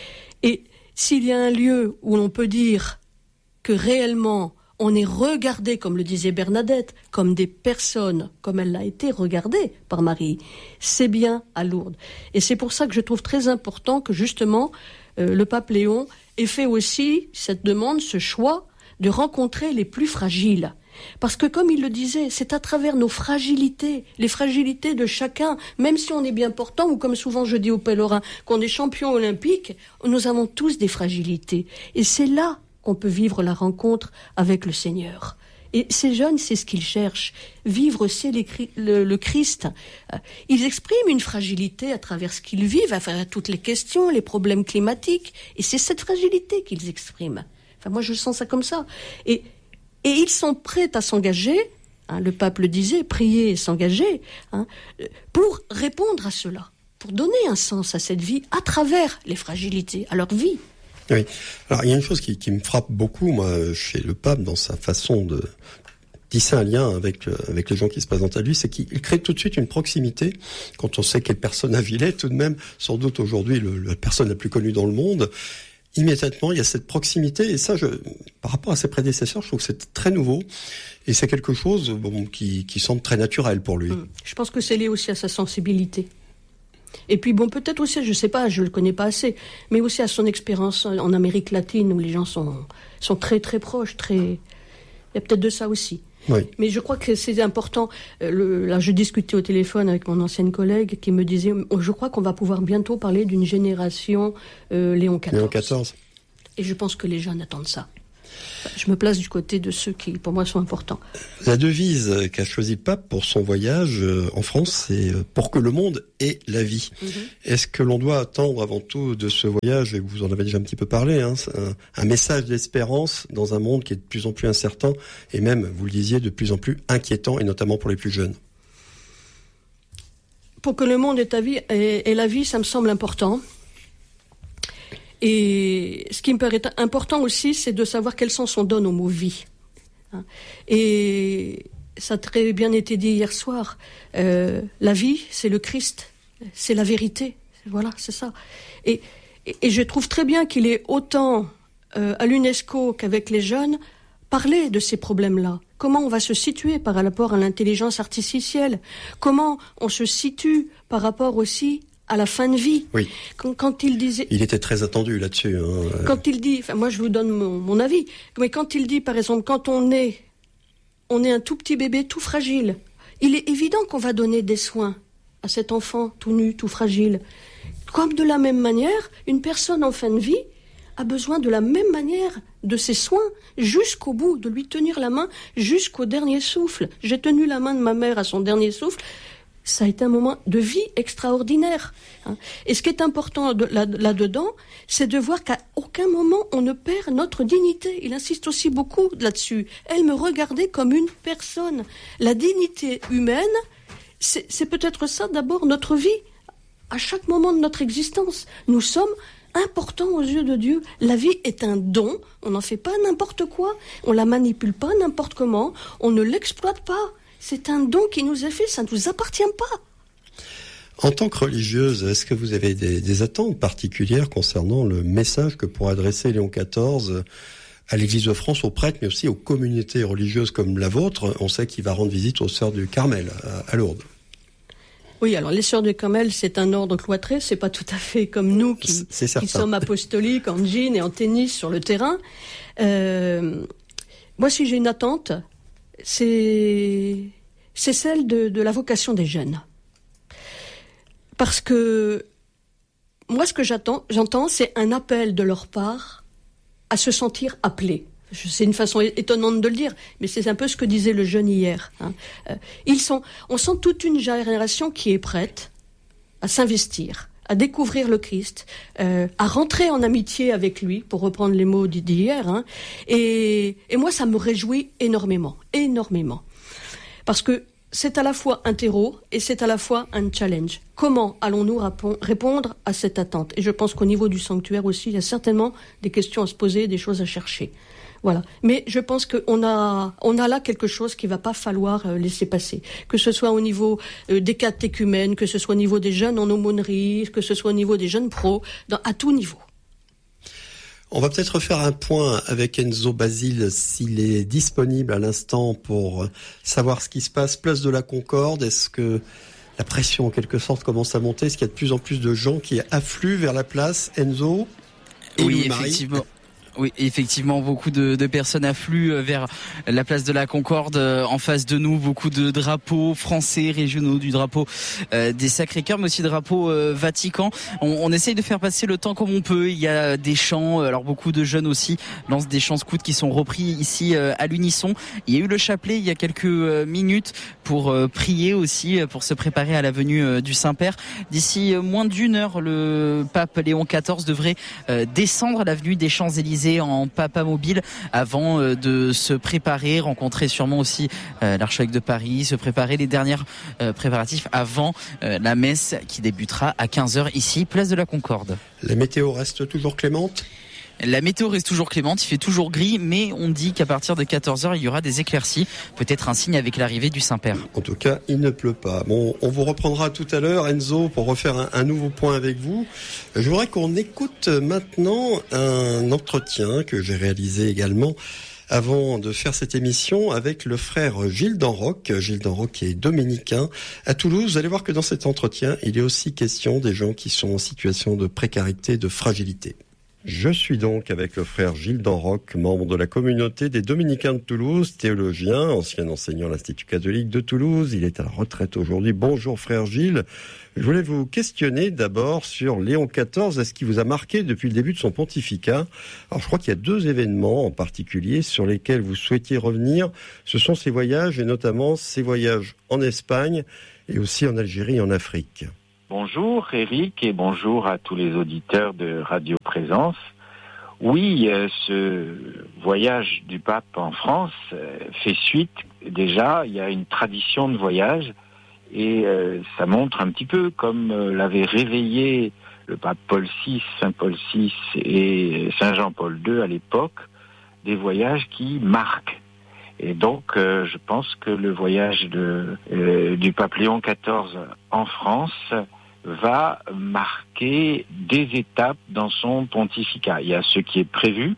Speaker 5: Et s'il y a un lieu où l'on peut dire que réellement on est regardé, comme le disait Bernadette, comme des personnes, comme elle l'a été regardée par Marie, c'est bien à Lourdes. Et c'est pour ça que je trouve très important que justement euh, le pape Léon ait fait aussi cette demande, ce choix de rencontrer les plus fragiles. Parce que comme il le disait, c'est à travers nos fragilités, les fragilités de chacun, même si on est bien portant, ou comme souvent je dis aux pèlerins, qu'on est champion olympique, nous avons tous des fragilités. Et c'est là qu'on peut vivre la rencontre avec le Seigneur. Et ces jeunes, c'est ce qu'ils cherchent. Vivre, c'est les, le, le Christ. Ils expriment une fragilité à travers ce qu'ils vivent, à travers toutes les questions, les problèmes climatiques. Et c'est cette fragilité qu'ils expriment. Enfin, moi, je sens ça comme ça. Et, et ils sont prêts à s'engager, hein, le pape le disait, prier et s'engager, hein, pour répondre à cela, pour donner un sens à cette vie à travers les fragilités, à leur vie.
Speaker 2: Oui. Alors, il y a une chose qui, qui me frappe beaucoup, moi, chez le pape, dans sa façon de tisser un lien avec, avec les gens qui se présentent à lui, c'est qu'il crée tout de suite une proximité. Quand on sait quelle personne il est, tout de même, sans doute aujourd'hui, le, la personne la plus connue dans le monde, immédiatement, il y a cette proximité. Et ça, je, par rapport à ses prédécesseurs, je trouve que c'est très nouveau. Et c'est quelque chose, bon, qui, qui semble très naturel pour lui.
Speaker 5: Je pense que c'est lié aussi à sa sensibilité. Et puis bon, peut-être aussi, je sais pas, je le connais pas assez, mais aussi à son expérience en Amérique latine où les gens sont sont très très proches, très. Il y a peut-être de ça aussi.
Speaker 2: Oui.
Speaker 5: Mais je crois que c'est important. Le, là, je discutais au téléphone avec mon ancienne collègue qui me disait, je crois qu'on va pouvoir bientôt parler d'une génération euh, Léon quatorze.
Speaker 2: Léon quatorze.
Speaker 5: Et je pense que les jeunes attendent ça. Je me place du côté de ceux qui, pour moi, sont importants.
Speaker 2: La devise qu'a choisi le pape pour son voyage en France, c'est « Pour que le monde ait la vie mm-hmm. ». Est-ce que l'on doit attendre avant tout de ce voyage, et vous en avez déjà un petit peu parlé, hein, un, un message d'espérance dans un monde qui est de plus en plus incertain et même, vous le disiez, de plus en plus inquiétant, et notamment pour les plus jeunes?
Speaker 5: Pour que le monde ait la vie, ait la vie, ça me semble important. Et ce qui me paraît important aussi, c'est de savoir quel sens on donne au mot vie. Et ça a très bien été dit hier soir. Euh, la vie, c'est le Christ, c'est la vérité. Voilà, c'est ça. Et, et, et je trouve très bien qu'il est autant euh, à l'UNESCO qu'avec les jeunes parler de ces problèmes-là. Comment on va se situer par rapport à l'intelligence artificielle? Comment on se situe par rapport aussi à la fin de vie.
Speaker 2: Oui.
Speaker 5: Quand, quand il disait...
Speaker 2: Il était très attendu là-dessus. Hein.
Speaker 5: Quand il dit... Enfin, moi, je vous donne mon, mon avis. Mais quand il dit, par exemple, quand on est, on est un tout petit bébé, tout fragile, il est évident qu'on va donner des soins à cet enfant tout nu, tout fragile. Comme de la même manière, une personne en fin de vie a besoin de la même manière de ses soins jusqu'au bout, de lui tenir la main jusqu'au dernier souffle. J'ai tenu la main de ma mère à son dernier souffle. Ça a été un moment de vie extraordinaire. Et ce qui est important de, là, là-dedans, c'est de voir qu'à aucun moment on ne perd notre dignité. Il insiste aussi beaucoup là-dessus. Elle me regardait comme une personne. La dignité humaine, c'est, c'est peut-être ça d'abord notre vie. À chaque moment de notre existence, nous sommes importants aux yeux de Dieu. La vie est un don. On n'en fait pas n'importe quoi. On la manipule pas n'importe comment. On ne l'exploite pas. C'est un don qui nous est fait, ça ne nous appartient pas.
Speaker 2: En tant que religieuse, est-ce que vous avez des, des attentes particulières concernant le message que pourra adresser Léon quatorze à l'Église de France, aux prêtres, mais aussi aux communautés religieuses comme la vôtre? On sait qu'il va rendre visite aux Sœurs du Carmel à, à Lourdes.
Speaker 5: Oui, alors les Sœurs du Carmel, c'est un ordre cloîtré, c'est pas tout à fait comme nous qui, qui sommes apostoliques en jean et en tennis sur le terrain. Euh, moi, si j'ai une attente, c'est, c'est celle de, de la vocation des jeunes. Parce que moi, ce que j'attends, j'entends, c'est un appel de leur part à se sentir appelés. C'est une façon étonnante de le dire, mais c'est un peu ce que disait le jeune hier. Hein. Euh, ils sont, on sent toute une génération qui est prête à s'investir, à découvrir le Christ, euh, à rentrer en amitié avec lui, pour reprendre les mots d'hier. Hein. Et, et moi, ça me réjouit énormément, énormément. Parce que c'est à la fois un terreau et c'est à la fois un challenge. Comment allons-nous répondre à cette attente? Et je pense qu'au niveau du sanctuaire aussi, il y a certainement des questions à se poser, des choses à chercher. Voilà. Mais je pense qu'on a, on a là quelque chose qu'il va pas falloir laisser passer. Que ce soit au niveau des catéchumènes, que ce soit au niveau des jeunes en aumônerie, que ce soit au niveau des jeunes pros, dans, à tout niveau.
Speaker 2: On va peut-être faire un point avec Enzo Basile s'il est disponible à l'instant pour savoir ce qui se passe. Place de la Concorde, est-ce que la pression en quelque sorte commence à monter? Est-ce qu'il y a de plus en plus de gens qui affluent vers la place, Enzo? Et
Speaker 6: oui, effectivement. Oui, effectivement, beaucoup de, de personnes affluent vers la place de la Concorde. En face de nous, beaucoup de drapeaux français, régionaux, du drapeau euh, des Sacré-Cœur, mais aussi drapeau euh, Vatican. On, on essaye de faire passer le temps comme on peut. Il y a des chants, alors beaucoup de jeunes aussi lancent des chants scouts qui sont repris ici euh, à l'unisson. Il y a eu le chapelet il y a quelques euh, minutes pour euh, prier aussi, pour se préparer à la venue euh, du Saint-Père. D'ici euh, moins d'une heure, le pape Léon quatorze devrait euh, descendre à l'avenue des Champs-Élysées en papa mobile avant euh, de se préparer, rencontrer sûrement aussi euh, l'archevêque de Paris, se préparer les derniers euh, préparatifs avant euh, la messe qui débutera à quinze heures ici, place de la Concorde.
Speaker 2: La météo reste toujours clémente ?
Speaker 6: La météo reste toujours clémente, il fait toujours gris, mais on dit qu'à partir de quatorze heures, il y aura des éclaircies. Peut-être un signe avec l'arrivée du Saint-Père.
Speaker 2: En tout cas, il ne pleut pas. Bon, on vous reprendra tout à l'heure, Enzo, pour refaire un, un nouveau point avec vous. Je voudrais qu'on écoute maintenant un entretien que j'ai réalisé également avant de faire cette émission avec le frère Gilles d'Enroc. Gilles d'Enroc qui est dominicain à Toulouse. Vous allez voir que dans cet entretien, il est aussi question des gens qui sont en situation de précarité, de fragilité. Je suis donc avec le frère Gilles d'Enroc, membre de la communauté des Dominicains de Toulouse, théologien, ancien enseignant à l'Institut catholique de Toulouse. Il est à la retraite aujourd'hui. Bonjour frère Gilles. Je voulais vous questionner d'abord sur Léon quatorze. Est-ce qu'il vous a marqué depuis le début de son pontificat ? Alors je crois qu'il y a deux événements en particulier sur lesquels vous souhaitiez revenir. Ce sont ses voyages et notamment ses voyages en Espagne et aussi en Algérie et en Afrique.
Speaker 7: Bonjour Eric et bonjour à tous les auditeurs de Radio Présence. Oui, euh, ce voyage du pape en France euh, fait suite. Déjà, il y a une tradition de voyage et euh, ça montre un petit peu comme euh, l'avait réveillé le pape Paul six, Saint Paul six et Saint Jean-Paul deux à l'époque, des voyages qui marquent. Et donc, euh, je pense que le voyage de, euh, du pape Léon quatorze en France va marquer des étapes dans son pontificat. Il y a ce qui est prévu,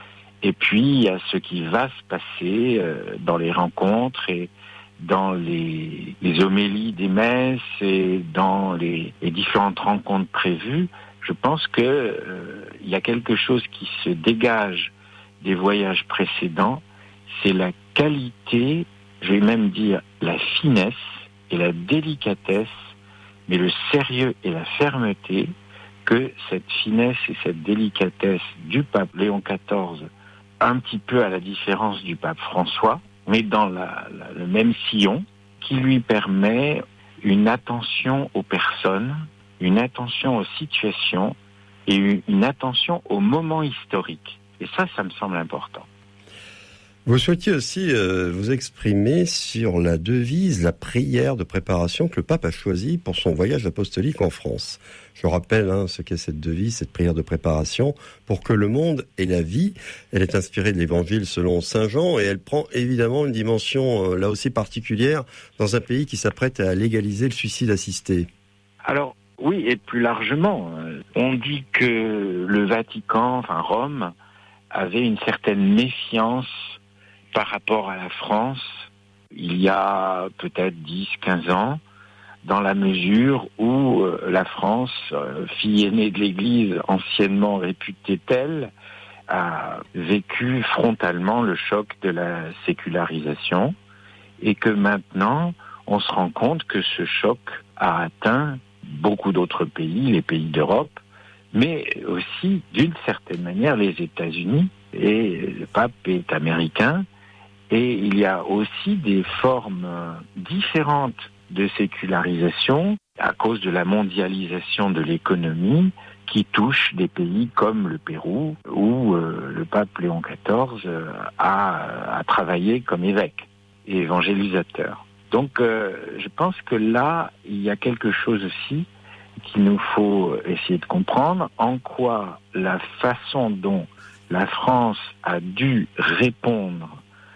Speaker 7: et puis il y a ce qui va se passer euh, dans les rencontres et dans les, les homélies des messes et dans les, les différentes rencontres prévues. Je pense que euh, il y a quelque chose qui se dégage des voyages précédents, c'est la qualité, je vais même dire la finesse et la délicatesse, mais le sérieux et la fermeté que cette finesse et cette délicatesse du pape Léon quatorze, un petit peu à la différence du pape François, mais dans la, la, le même sillon, qui lui permet une attention aux personnes, une attention aux situations et une, une attention aux moments historiques. Et ça, ça me semble important.
Speaker 2: Vous souhaitiez aussi euh, vous exprimer sur la devise, la prière de préparation que le pape a choisie pour son voyage apostolique en France. Je rappelle hein, ce qu'est cette devise, cette prière de préparation, pour que le monde ait la vie. Elle est inspirée de l'Évangile selon Saint Jean et elle prend évidemment une dimension euh, là aussi particulière dans un pays qui s'apprête à légaliser le suicide assisté.
Speaker 7: Alors oui, et plus largement, on dit que le Vatican, enfin Rome, avait une certaine méfiance par rapport à la France, il y a peut-être dix, quinze ans, dans la mesure où euh, la France, euh, fille aînée de l'Église, anciennement réputée telle, a vécu frontalement le choc de la sécularisation et que maintenant, on se rend compte que ce choc a atteint beaucoup d'autres pays, les pays d'Europe, mais aussi, d'une certaine manière, les États-Unis, et le pape est américain. Et il y a aussi des formes différentes de sécularisation à cause de la mondialisation de l'économie qui touche des pays comme le Pérou où euh, le pape Léon quatorze a, a travaillé comme évêque et évangélisateur. Donc euh, je pense que là, il y a quelque chose aussi qu'il nous faut essayer de comprendre, en quoi la façon dont la France a dû répondre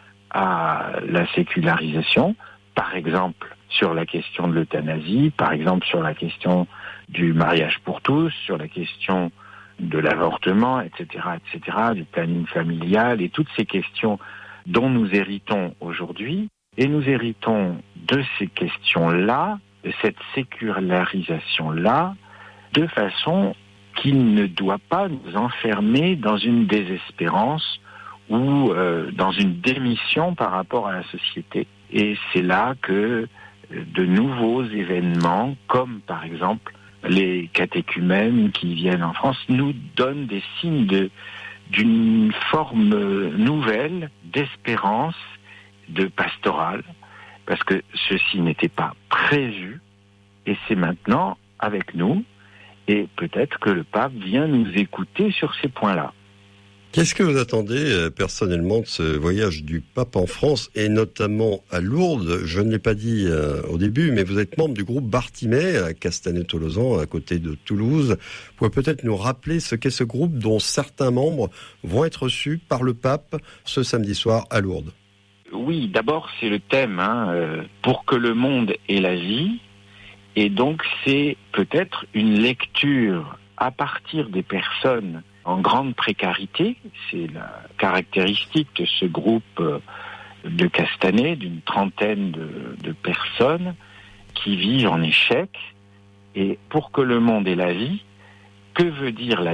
Speaker 7: à la sécularisation, par exemple sur la question de l'euthanasie, par exemple sur la question du mariage pour tous, sur la question de l'avortement, et cetera, et cetera, du planning familial et toutes ces questions dont nous héritons aujourd'hui. Et nous héritons de ces questions-là, de cette sécularisation-là, de façon qui ne doit pas nous enfermer dans une désespérance ou euh, dans une démission par rapport à la société. Et c'est là que de nouveaux événements, comme par exemple les catéchumènes qui viennent en France, nous donnent des signes de, d'une forme nouvelle d'espérance, de pastorale, parce que ceci n'était pas prévu, et c'est maintenant avec nous, et peut-être que le pape vient nous écouter sur ces points-là.
Speaker 2: Qu'est-ce que vous attendez euh, personnellement de ce voyage du pape en France et notamment à Lourdes ? Je ne l'ai pas dit euh, au début, mais vous êtes membre du groupe Bartimée à Castanet-Tolosan, à côté de Toulouse. Vous pouvez peut-être nous rappeler ce qu'est ce groupe dont certains membres vont être reçus par le pape ce samedi soir à Lourdes.
Speaker 7: Oui, d'abord c'est le thème, hein, euh, pour que le monde ait la vie, et donc c'est peut-être une lecture à partir des personnes en grande précarité, c'est la caractéristique de ce groupe de Castanet, d'une trentaine de, de personnes qui vivent en échec. Et pour que le monde ait la vie, que veut dire la vie ?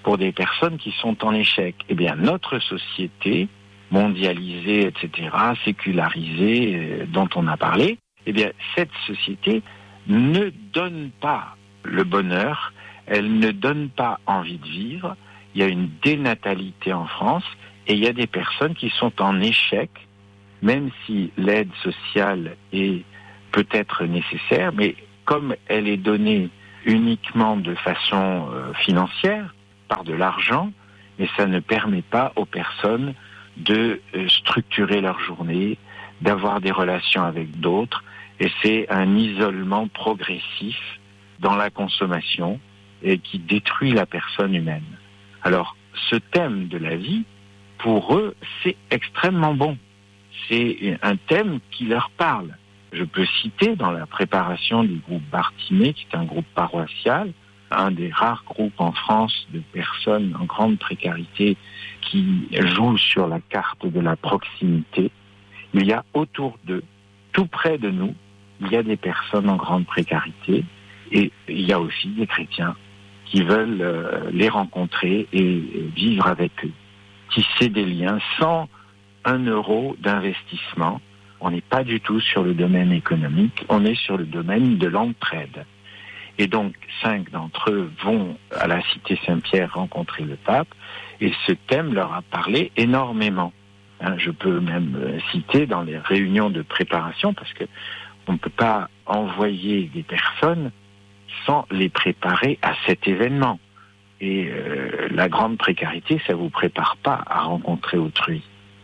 Speaker 7: pour des personnes qui sont en échec. Eh bien, notre société, mondialisée, et cetera, sécularisée, euh, dont on a parlé, eh bien, cette société ne donne pas le bonheur, elle ne donne pas envie de vivre. Il y a une dénatalité en France et il y a des personnes qui sont en échec, même si l'aide sociale est peut-être nécessaire, mais comme elle est donnée uniquement de façon euh, financière, par de l'argent, mais ça ne permet pas aux personnes de euh, structurer leur journée, d'avoir des relations avec d'autres, et c'est un isolement progressif dans la consommation et qui détruit la personne humaine. Alors, ce thème de la vie, pour eux, c'est extrêmement bon. C'est un thème qui leur parle. Je peux citer dans la préparation du groupe Bartimée, qui est un groupe paroissial, un des rares groupes en France de personnes en grande précarité qui jouent sur la carte de la proximité. Il y a autour d'eux, tout près de nous, il y a des personnes en grande précarité et il y a aussi des chrétiens qui veulent euh, les rencontrer et vivre avec eux, tisser des liens sans un euro d'investissement. On n'est pas du tout sur le domaine économique, on est sur le domaine de l'entraide. Et donc, cinq d'entre eux vont à la Cité Saint-Pierre rencontrer le pape, et ce thème leur a parlé énormément. Hein, je peux même euh, citer dans les réunions de préparation, parce que on ne peut pas envoyer des personnes sans les préparer à cet événement. Et euh, la grande précarité, ça vous prépare pas à rencontrer autrui.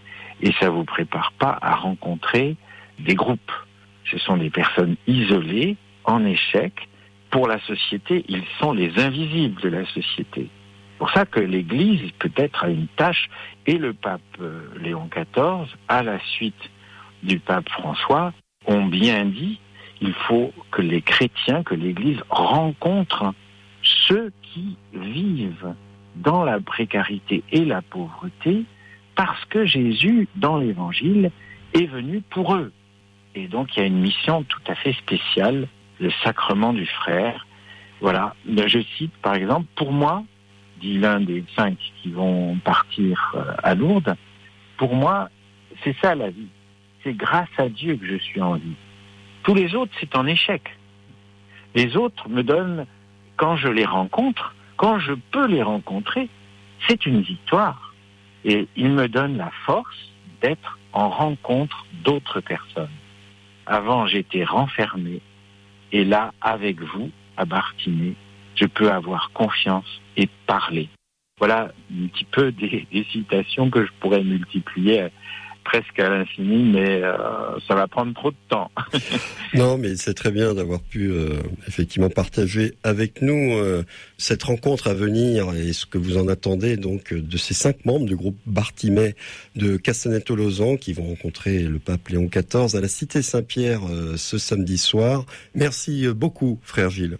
Speaker 7: Et ça vous prépare pas à rencontrer des groupes. Ce sont des personnes isolées, en échec. Pour la société, ils sont les invisibles de la société. C'est pour ça que l'Église, peut-être, a une tâche, et le pape euh, Léon quatorze, à la suite du pape François, ont bien dit, il faut que les chrétiens, que l'Église rencontre ceux qui vivent dans la précarité et la pauvreté, parce que Jésus, dans l'Évangile, est venu pour eux. Et donc, il y a une mission tout à fait spéciale, le sacrement du frère. Voilà, je cite par exemple, pour moi, dit l'un des cinq qui vont partir à Lourdes, pour moi, c'est ça la vie. C'est grâce à Dieu que je suis en vie. Tous les autres, c'est en échec. Les autres me donnent, quand je les rencontre, quand je peux les rencontrer, c'est une victoire. Et ils me donnent la force d'être en rencontre d'autres personnes. Avant, j'étais renfermé. Et là, avec vous, à Bartimée, je peux avoir confiance et parler. Voilà un petit peu des, des citations que je pourrais multiplier presque à l'infini, mais euh, ça va prendre trop de temps.
Speaker 2: Non, mais c'est très bien d'avoir pu euh, effectivement partager avec nous euh, cette rencontre à venir et ce que vous en attendez donc de ces cinq membres du groupe Bartimée de Castanet-Tolosan qui vont rencontrer le pape Léon quatorze à la Cité Saint-Pierre euh, ce samedi soir. Merci beaucoup, frère Gilles.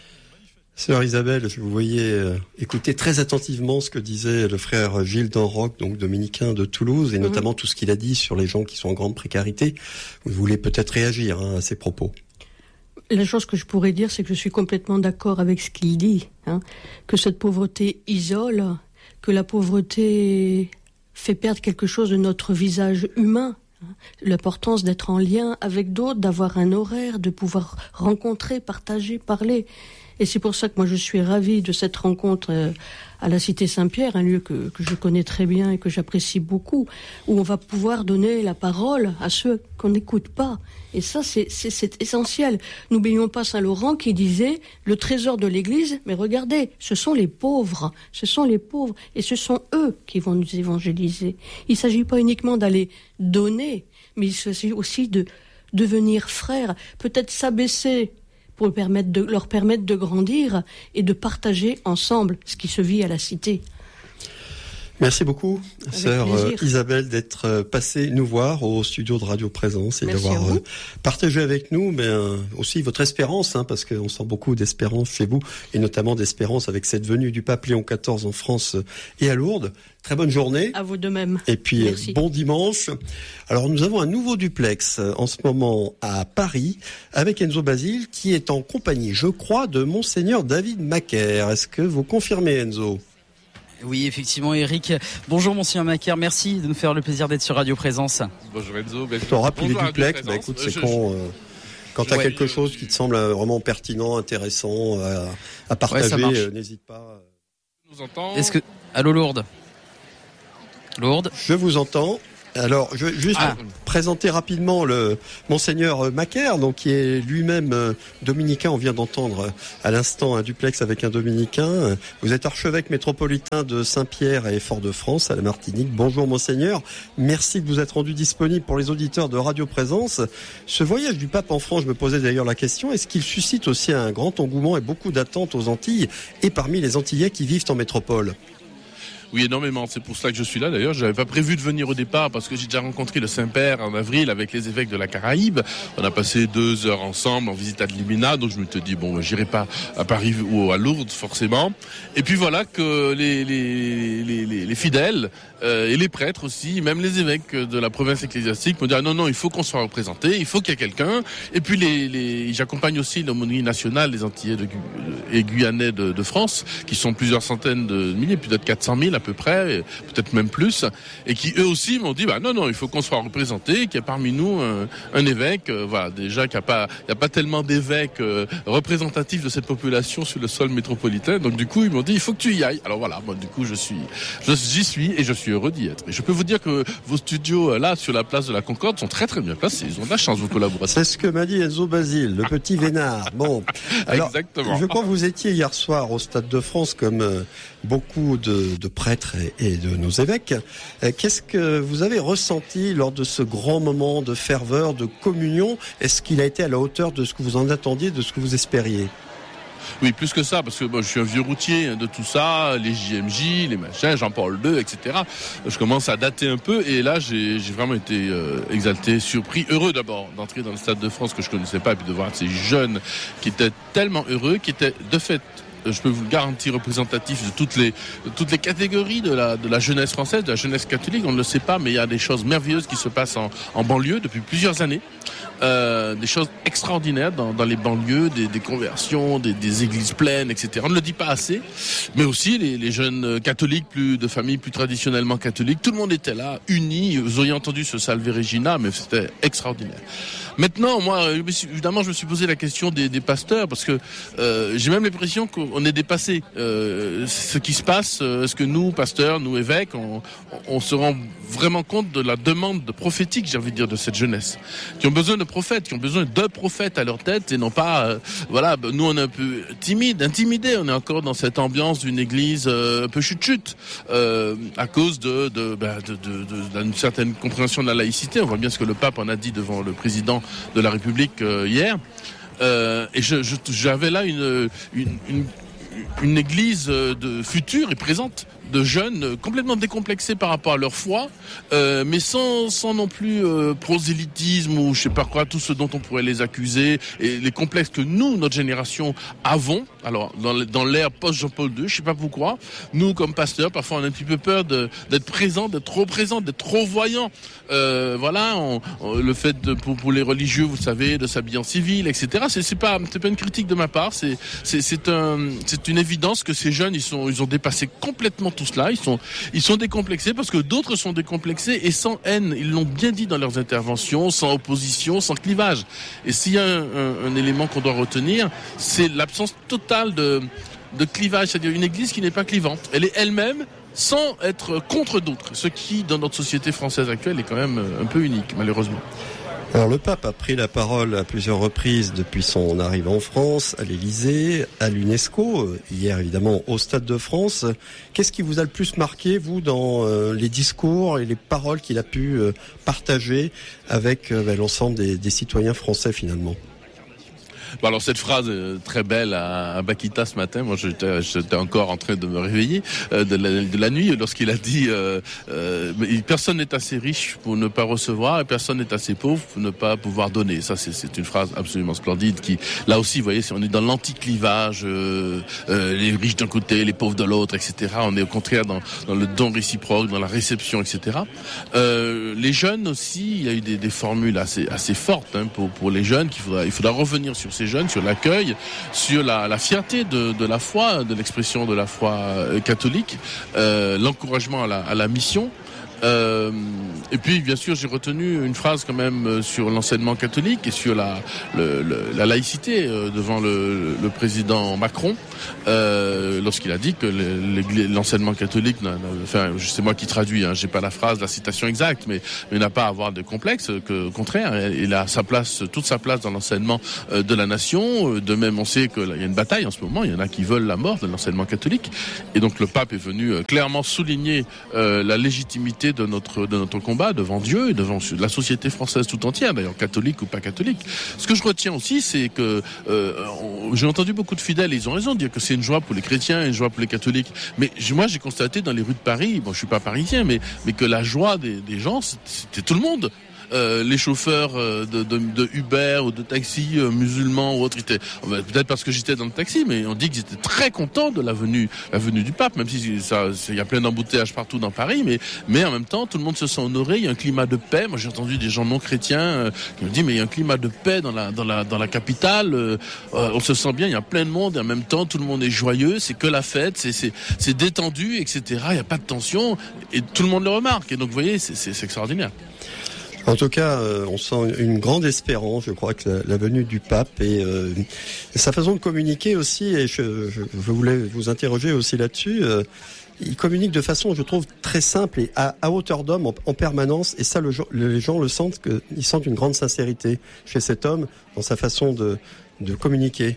Speaker 2: Sœur Isabelle, je vous voyais euh, écouter très attentivement ce que disait le frère Gilles d'Enroc, donc dominicain de Toulouse, et mmh. notamment tout ce qu'il a dit sur les gens qui sont en grande précarité. Vous voulez peut-être réagir hein, à ces propos.
Speaker 5: La chose que je pourrais dire, c'est que je suis complètement d'accord avec ce qu'il dit, hein, que cette pauvreté isole, que la pauvreté fait perdre quelque chose de notre visage humain. L'importance d'être en lien avec d'autres, d'avoir un horaire, de pouvoir rencontrer, partager, parler. Et c'est pour ça que moi je suis ravie de cette rencontre euh, à la Cité Saint-Pierre, un lieu que, que je connais très bien et que j'apprécie beaucoup, où on va pouvoir donner la parole à ceux qu'on n'écoute pas. Et ça, c'est, c'est, c'est essentiel. N'oublions pas Saint Laurent qui disait « le trésor de l'Église, mais regardez, ce sont les pauvres, ce sont les pauvres, et ce sont eux qui vont nous évangéliser. » Il ne s'agit pas uniquement d'aller donner, mais il s'agit aussi de devenir frère, peut-être s'abaisser, pour permettre de, leur permettre de grandir et de partager ensemble ce qui se vit à la Cité.
Speaker 2: Merci beaucoup, avec sœur plaisir. Isabelle, d'être passée nous voir au studio de Radio Présence et Merci d'avoir partagé avec nous, mais aussi votre espérance, hein, parce qu'on sent beaucoup d'espérance chez vous, et notamment d'espérance avec cette venue du pape Léon quatorze en France et à Lourdes. Très bonne journée.
Speaker 5: À vous de même.
Speaker 2: Et puis
Speaker 5: Merci.
Speaker 2: Bon dimanche. Alors nous avons un nouveau duplex en ce moment à Paris avec Enzo Basile qui est en compagnie, je crois, de Monseigneur David Macaire. Est-ce que vous confirmez, Enzo ?
Speaker 6: Oui, effectivement, Eric. Bonjour, Monseigneur Macaire. Merci de nous faire le plaisir d'être sur Radio Présence.
Speaker 8: Bonjour Enzo. Ben,
Speaker 2: tu auras puis les duplex. Bah, écoute, c'est
Speaker 8: je,
Speaker 2: quand, euh, quand tu as
Speaker 8: ouais,
Speaker 2: quelque
Speaker 8: je,
Speaker 2: chose qui te semble vraiment pertinent, intéressant à, à partager, ouais, euh, n'hésite pas.
Speaker 8: Nous entend.
Speaker 6: Est-ce que allô Lourdes? Lourdes.
Speaker 2: Je vous entends. Alors, je vais juste ah. présenter rapidement le Monseigneur Macaire, donc qui est lui-même euh, dominicain. On vient d'entendre à l'instant un duplex avec un dominicain. Vous êtes archevêque métropolitain de Saint-Pierre et Fort-de-France à la Martinique. Bonjour Monseigneur. Merci de vous être rendu disponible pour les auditeurs de Radio Présence. Ce voyage du pape en France, je me posais d'ailleurs la question, est-ce qu'il suscite aussi un grand engouement et beaucoup d'attentes aux Antilles et parmi les Antillais qui vivent en métropole?
Speaker 8: Oui, énormément. C'est pour ça que je suis là. D'ailleurs, je n'avais pas prévu de venir au départ parce que j'ai déjà rencontré le Saint-Père en avril avec les évêques de la Caraïbe. On a passé deux heures ensemble en visite à Limina. Donc, je me suis dit, bon, j'irai pas à Paris ou à Lourdes, forcément. Et puis voilà que les, les, les, les, les fidèles euh, et les prêtres aussi, même les évêques de la province ecclésiastique m'ont dit, ah, non, non, il faut qu'on soit représenté, il faut qu'il y ait quelqu'un. Et puis, les, les, j'accompagne aussi l'aumônerie nationale des Antillais de, et Guyanais de, de France, qui sont plusieurs centaines de milliers, peut-être quatre cent mille à peu près, peut-être même plus, et qui eux aussi m'ont dit bah non non il faut qu'on soit représenté, qu'il y a parmi nous un, un évêque, euh, voilà déjà qu'il n'y a pas il y a pas tellement d'évêques euh, représentatifs de cette population sur le sol métropolitain, donc du coup ils m'ont dit il faut que tu y ailles. Alors voilà, moi du coup je suis je, j'y suis et je suis heureux d'y être. Et je peux vous dire que vos studios là sur la place de la Concorde sont très très bien placés, ils ont de la chance vos collaborateurs.
Speaker 2: C'est ce que m'a dit Enzo Basile, le petit vénard. Bon, alors, exactement. Je crois que vous étiez hier soir au Stade de France comme euh, beaucoup de, de prêtres et, et de nos évêques. Euh, qu'est-ce que vous avez ressenti lors de ce grand moment de ferveur, de communion? Est-ce qu'il a été à la hauteur de ce que vous en attendiez, de ce que vous espériez?
Speaker 8: Oui, plus que ça, parce que bon, je suis un vieux routier de tout ça, les J M J, les machins, Jean-Paul deux, et cetera. Je commence à dater un peu, et là, j'ai, j'ai vraiment été euh, exalté, surpris, heureux d'abord d'entrer dans le Stade de France que je connaissais pas, et puis de voir ces jeunes qui étaient tellement heureux, qui étaient de fait, je peux vous le garantir, représentatif de toutes les de toutes les catégories de la de la jeunesse française, de la jeunesse catholique. On ne le sait pas, mais il y a des choses merveilleuses qui se passent en, en banlieue depuis plusieurs années. Euh, des choses extraordinaires dans, dans les banlieues, des, des conversions, des, des églises pleines, et cetera. On ne le dit pas assez, mais aussi les, les jeunes catholiques, plus de familles plus traditionnellement catholiques. Tout le monde était là, unis. Vous auriez entendu ce Salve Regina, mais c'était extraordinaire. Maintenant, moi, évidemment, je me suis posé la question des, des pasteurs, parce que euh, j'ai même l'impression qu'on est dépassé. Euh, ce qui se passe, est-ce que nous, pasteurs, nous, évêques, on, on se rend vraiment compte de la demande de prophétique, j'ai envie de dire, de cette jeunesse, qui ont besoin de prophètes, qui ont besoin de prophètes à leur tête, et non pas, euh, voilà, nous on est un peu timide, intimidé, on est encore dans cette ambiance d'une église euh, un peu chute-chute, euh, à cause de, de, bah, de, de, de, d'une certaine compréhension de la laïcité. On voit bien ce que le pape en a dit devant le président de la République euh, hier, euh, et je, je, j'avais là une, une, une, une église de future et présente, de jeunes complètement décomplexés par rapport à leur foi, euh, mais sans sans non plus euh, prosélytisme ou je sais pas quoi, tout ce dont on pourrait les accuser, et les complexes que nous, notre génération, avons. Alors dans dans l'ère post Jean-Paul deux, je sais pas pourquoi, nous comme pasteurs, parfois on a un petit peu peur de d'être présents, d'être trop présents, d'être trop voyants. Euh, voilà, on, on, le fait de pour, pour les religieux, vous savez, de s'habiller en civil, et cetera. C'est c'est pas c'est pas une critique de ma part, c'est c'est c'est un c'est une évidence que ces jeunes ils sont ils ont dépassé complètement tout cela, ils sont ils sont décomplexés parce que d'autres sont décomplexés et sans haine, ils l'ont bien dit dans leurs interventions, sans opposition, sans clivage. Et s'il y a un, un, un élément qu'on doit retenir, c'est l'absence totale de de clivage, c'est-à-dire une église qui n'est pas clivante. Elle est elle-même sans être contre d'autres, ce qui dans notre société française actuelle est quand même un peu unique, malheureusement.
Speaker 2: Alors le pape a pris la parole à plusieurs reprises depuis son arrivée en France, à l'Élysée, à l'UNESCO, hier évidemment au Stade de France. Qu'est-ce qui vous a le plus marqué, vous, dans euh, les discours et les paroles qu'il a pu euh, partager avec euh, bah, l'ensemble des, des citoyens français finalement?
Speaker 8: Bon, alors cette phrase euh, très belle à, à Bakita ce matin, moi j'étais, j'étais encore en train de me réveiller euh, de, la, de la nuit lorsqu'il a dit euh, euh, personne n'est assez riche pour ne pas recevoir et personne n'est assez pauvre pour ne pas pouvoir donner. Ça c'est, c'est une phrase absolument splendide qui, là aussi, vous voyez, on est dans l'anti-clivage, euh, euh, les riches d'un côté, les pauvres de l'autre, et cetera. On est au contraire dans, dans le don réciproque, dans la réception, et cetera. Euh, les jeunes aussi, il y a eu des, des formules assez, assez fortes hein, pour, pour les jeunes qu'il faudra, il faudra revenir sur ces jeunes, sur l'accueil, sur la, la fierté de, de la foi, de l'expression de la foi euh, catholique, euh, l'encouragement à la, à la mission. Euh, et puis bien sûr j'ai retenu une phrase quand même sur l'enseignement catholique et sur la, le, le, la laïcité euh, devant le, le président Macron euh, lorsqu'il a dit que le, l'enseignement catholique n'a, n'a, enfin c'est moi qui traduis, hein, j'ai pas la phrase, la citation exacte, mais, mais n'a pas à avoir de complexe, que au contraire il a sa place, toute sa place dans l'enseignement euh, de la nation. De même on sait qu'il y a une bataille en ce moment, il y en a qui veulent la mort de l'enseignement catholique et donc le pape est venu euh, clairement souligner euh, la légitimité de notre de notre combat devant Dieu et devant la société française tout entière, d'ailleurs catholique ou pas catholique. Ce que je retiens aussi, c'est que euh, on, j'ai entendu beaucoup de fidèles et ils ont raison de dire que c'est une joie pour les chrétiens et une joie pour les catholiques. Mais moi, j'ai constaté dans les rues de Paris, bon, je suis pas parisien, mais mais que la joie des, des gens, c'était tout le monde. Euh, les chauffeurs euh, de, de, de Uber ou de taxi euh, musulmans ou autres étaient, peut-être parce que j'étais dans le taxi, mais on dit qu'ils étaient très contents de la venue, la venue du pape, même si ça, il y a plein d'embouteillages partout dans Paris, mais, mais en même temps, tout le monde se sent honoré, il y a un climat de paix. Moi, j'ai entendu des gens non chrétiens euh, qui me disent, mais il y a un climat de paix dans la, dans la, dans la capitale, euh, euh, on se sent bien, il y a plein de monde, et en même temps, tout le monde est joyeux, c'est que la fête, c'est, c'est, c'est détendu, et cetera. Il n'y a pas de tension, et tout le monde le remarque. Et donc, vous voyez, c'est, c'est, c'est extraordinaire.
Speaker 2: En tout cas, euh, on sent une grande espérance, je crois, que la, la venue du pape et, euh, et sa façon de communiquer aussi, et je, je, je voulais vous interroger aussi là-dessus, euh, il communique de façon, je trouve, très simple et à, à hauteur d'homme en, en permanence, et ça, le, les gens le sentent, que, ils sentent une grande sincérité chez cet homme dans sa façon de, de communiquer.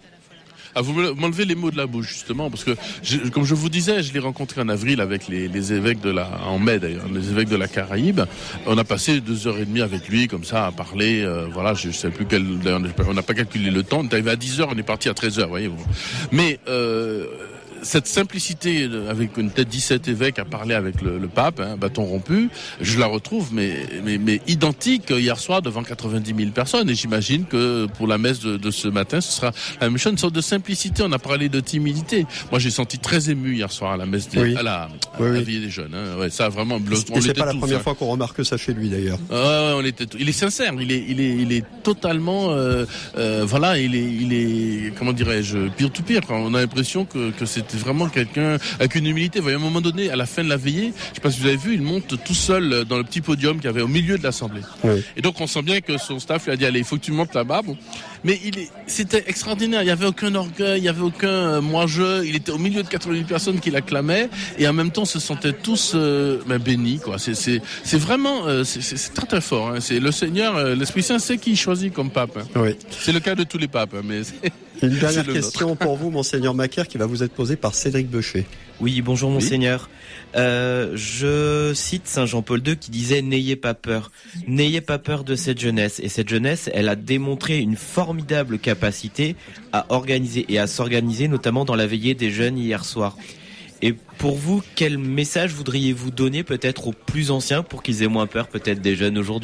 Speaker 8: Ah, vous m'enlevez les mots de la bouche, justement, parce que, je, comme je vous disais, je l'ai rencontré en avril avec les, les évêques de la, en mai d'ailleurs, les évêques de la Caraïbe. On a passé deux heures et demie avec lui, comme ça, à parler, euh, voilà, je, je sais plus quel, on n'a pas calculé le temps, on est arrivé à dix heures, on est parti à treize heures, voyez vous. Mais, euh, cette simplicité avec une tête dix-sept évêques à parler avec le, le pape, hein, bâton rompu, je la retrouve mais, mais, mais identique hier soir devant quatre-vingt-dix mille personnes. Et j'imagine que pour la messe de, de ce matin, ce sera la même chose, une sorte de simplicité. On a parlé de timidité. Moi, j'ai senti très ému hier soir à la messe des, oui. à la, à oui, la veillée des jeunes. Hein. Ouais, ça vraiment.
Speaker 2: On et c'est pas la
Speaker 8: tous,
Speaker 2: première
Speaker 8: hein.
Speaker 2: fois qu'on remarque ça chez lui d'ailleurs.
Speaker 8: Ah, on était. Il est sincère. Il est, il est, il est totalement. Euh, euh, voilà, il est, il est. Comment dirais-je, pire tout pire. On a l'impression que, que c'est C'était vraiment quelqu'un avec une humilité. Vous voyez, à un moment donné, à la fin de la veillée, je ne sais pas si vous avez vu, il monte tout seul dans le petit podium qu'il y avait au milieu de l'Assemblée. Oui. Et donc, on sent bien que son staff lui a dit, allez, il faut que tu montes là-bas. Bon. Mais il est, c'était extraordinaire. Il n'y avait aucun orgueil, il n'y avait aucun euh, moi-je. Il était au milieu de quatre-vingt mille personnes qui l'acclamaient. Et en même temps, se sentaient tous euh, ben, bénis. Quoi. C'est, c'est, c'est vraiment euh, c'est, c'est, c'est très très fort. Hein. C'est le Seigneur, euh, l'Esprit Saint, c'est qui choisit comme pape. Hein. Oui. C'est le cas de tous les papes. Hein, mais c'est...
Speaker 2: Une dernière question pour vous, Monseigneur Macaire, qui va vous être posée par Cédric Beuchet.
Speaker 3: Oui, bonjour Monseigneur. Oui. Euh, je cite Saint Jean-Paul deux qui disait « N'ayez pas peur, n'ayez pas peur de cette jeunesse ». Et cette jeunesse, elle a démontré une formidable capacité à organiser et à s'organiser, notamment dans la veillée des jeunes hier soir. Et pour vous, quel message voudriez-vous donner peut-être aux plus anciens pour qu'ils aient moins peur peut-être des jeunes aujourd'hui ?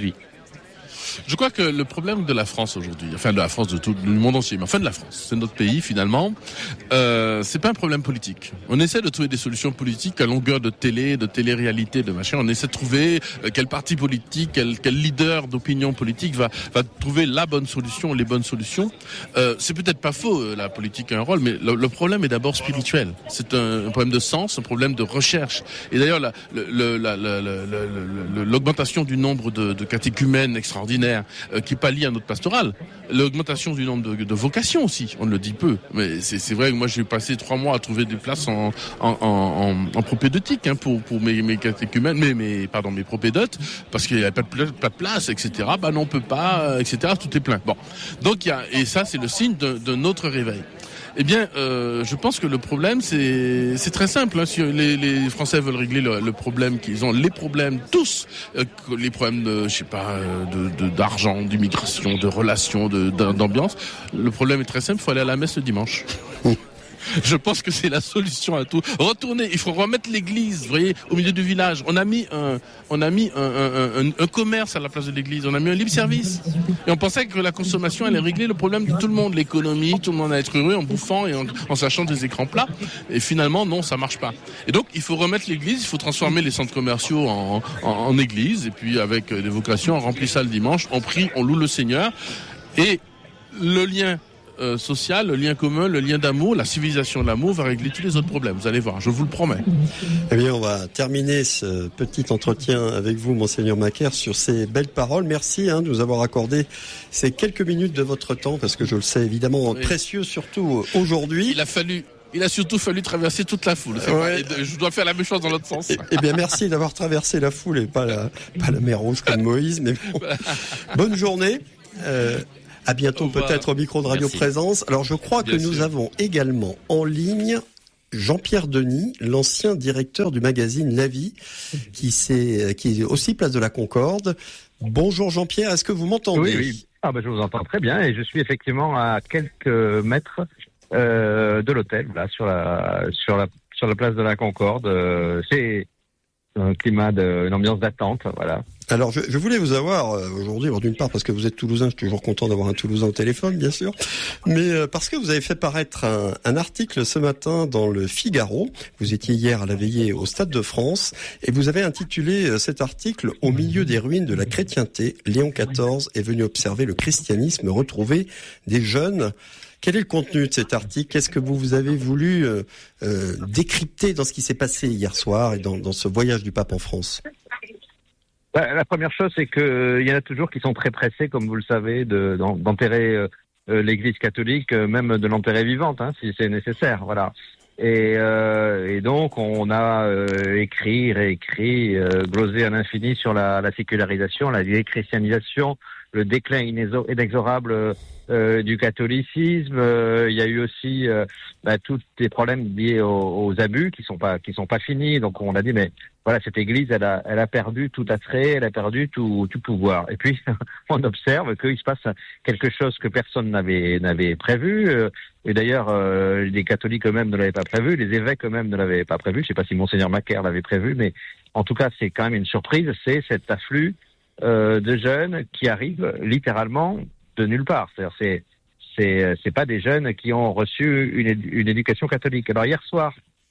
Speaker 8: Je crois que le problème de la France aujourd'hui, enfin de la France, de tout le monde entier, mais enfin de la France, c'est notre pays finalement, euh, c'est pas un problème politique. On essaie de trouver des solutions politiques à longueur de télé, de télé-réalité, de machin. On essaie de trouver euh, quel parti politique, quel, quel leader d'opinion politique va, va trouver la bonne solution, les bonnes solutions. Euh, c'est peut-être pas faux, euh, la politique a un rôle, mais le, le problème est d'abord spirituel. C'est un, un problème de sens, un problème de recherche. Et d'ailleurs, la, le, la, la, la, la, l'augmentation du nombre de, de catéchumènes extraordinaires qui pallie à notre pastoral, l'augmentation du nombre de, de vocations aussi, on le dit peu, mais c'est, c'est vrai que moi j'ai passé trois mois à trouver des places en, en, en, en propédeutique hein, pour, pour mes, mes catéchumènes, mes, mes, pardon, mes propédeutes, parce qu'il n'y avait pas de, pas de place, et cetera. Bah non, on peut pas, et cetera. Tout est plein. Bon, donc il y a, et ça c'est le signe de, de notre réveil. Eh bien, euh, je pense que le problème, c'est, c'est très simple. Hein. Si les, les Français veulent régler le, le problème qu'ils ont, les problèmes tous, euh, les problèmes de, je sais pas, de, de, d'argent, d'immigration, de relations, de, d'ambiance. Le problème est très simple. Il faut aller à la messe le dimanche. Je pense que c'est la solution à tout. Retourner, il faut remettre l'église, vous voyez, au milieu du village. On a mis un, on a mis un, un, un, un commerce à la place de l'église. On a mis un libre service. Et on pensait que la consommation allait régler le problème de tout le monde, l'économie, tout le monde allait être heureux en bouffant et en, en s'achetant des écrans plats. Et finalement, non, ça marche pas. Et donc, il faut remettre l'église, il faut transformer les centres commerciaux en, en, en église. Et puis, avec des vocations, on remplit ça le dimanche, on prie, on loue le Seigneur. Et le lien euh, social, le lien commun, le lien d'amour, la civilisation de l'amour va régler tous les autres problèmes. Vous allez voir, je vous le promets.
Speaker 2: Eh bien, on va terminer ce petit entretien avec vous, Monseigneur Macaire, sur ces belles paroles. Merci hein, de nous avoir accordé ces quelques minutes de votre temps, parce que je le sais évidemment oui. précieux, surtout aujourd'hui.
Speaker 8: Il a fallu... Il a surtout fallu traverser toute la foule. Ouais. Pas, je dois faire la même chose dans l'autre sens.
Speaker 2: Eh, eh bien, merci d'avoir traversé la foule et pas la, pas la mer Rouge comme Moïse. Mais bon. Bonne journée. Euh, à bientôt peut-être au micro de Radio merci. Présence. Alors, je crois bien que sûr. Nous avons également en ligne Jean-Pierre Denis, l'ancien directeur du magazine La Vie, qui, s'est, qui est aussi place de la Concorde. Bonjour Jean-Pierre, est-ce que vous m'entendez ?
Speaker 9: Oui, oui. Ah, ben, je vous entends très bien et je suis effectivement à quelques mètres Euh, de l'hôtel, là, sur la sur la sur la place de la Concorde. Euh, c'est un climat de, une ambiance d'attente, voilà.
Speaker 2: Alors, je, je voulais vous avoir euh, aujourd'hui, d'une part parce que vous êtes Toulousain, je suis toujours content d'avoir un Toulousain au téléphone, bien sûr, mais euh, parce que vous avez fait paraître un, un article ce matin dans le Figaro. Vous étiez hier à la veillée au Stade de France et vous avez intitulé euh, cet article « Au milieu des ruines de la chrétienté, Léon quatorze est venu observer le christianisme retrouver des jeunes ». Quel est le contenu de cet article ? Qu'est-ce que vous, vous avez voulu euh, euh, décrypter dans ce qui s'est passé hier soir et dans, dans ce voyage du pape en France ?
Speaker 9: Bah, la première chose, c'est qu'il euh, y en a toujours qui sont très pressés, comme vous le savez, de, d'enterrer euh, l'Église catholique, euh, même de l'enterrer vivante, hein, si c'est nécessaire. Voilà. Et, euh, et donc, on a euh, écrit, réécrit, euh, glosé à l'infini sur la, la sécularisation, la déchristianisation, le déclin inexorable euh, du catholicisme. Euh, il y a eu aussi euh, bah, tous les problèmes liés aux, aux abus qui sont pas qui sont pas finis. Donc on a dit mais voilà, cette Église elle a elle a perdu tout attrait, elle a perdu tout tout pouvoir. Et puis on observe qu'il se passe quelque chose que personne n'avait n'avait prévu. Et d'ailleurs euh, les catholiques eux-mêmes ne l'avaient pas prévu, les évêques eux-mêmes ne l'avaient pas prévu. Je sais pas si Monseigneur Macaire l'avait prévu, mais en tout cas c'est quand même une surprise. C'est cet afflux Euh, de jeunes qui arrivent littéralement de nulle part. C'est-à-dire, c'est c'est c'est pas des jeunes qui ont reçu une, une éducation catholique. Alors hier soir,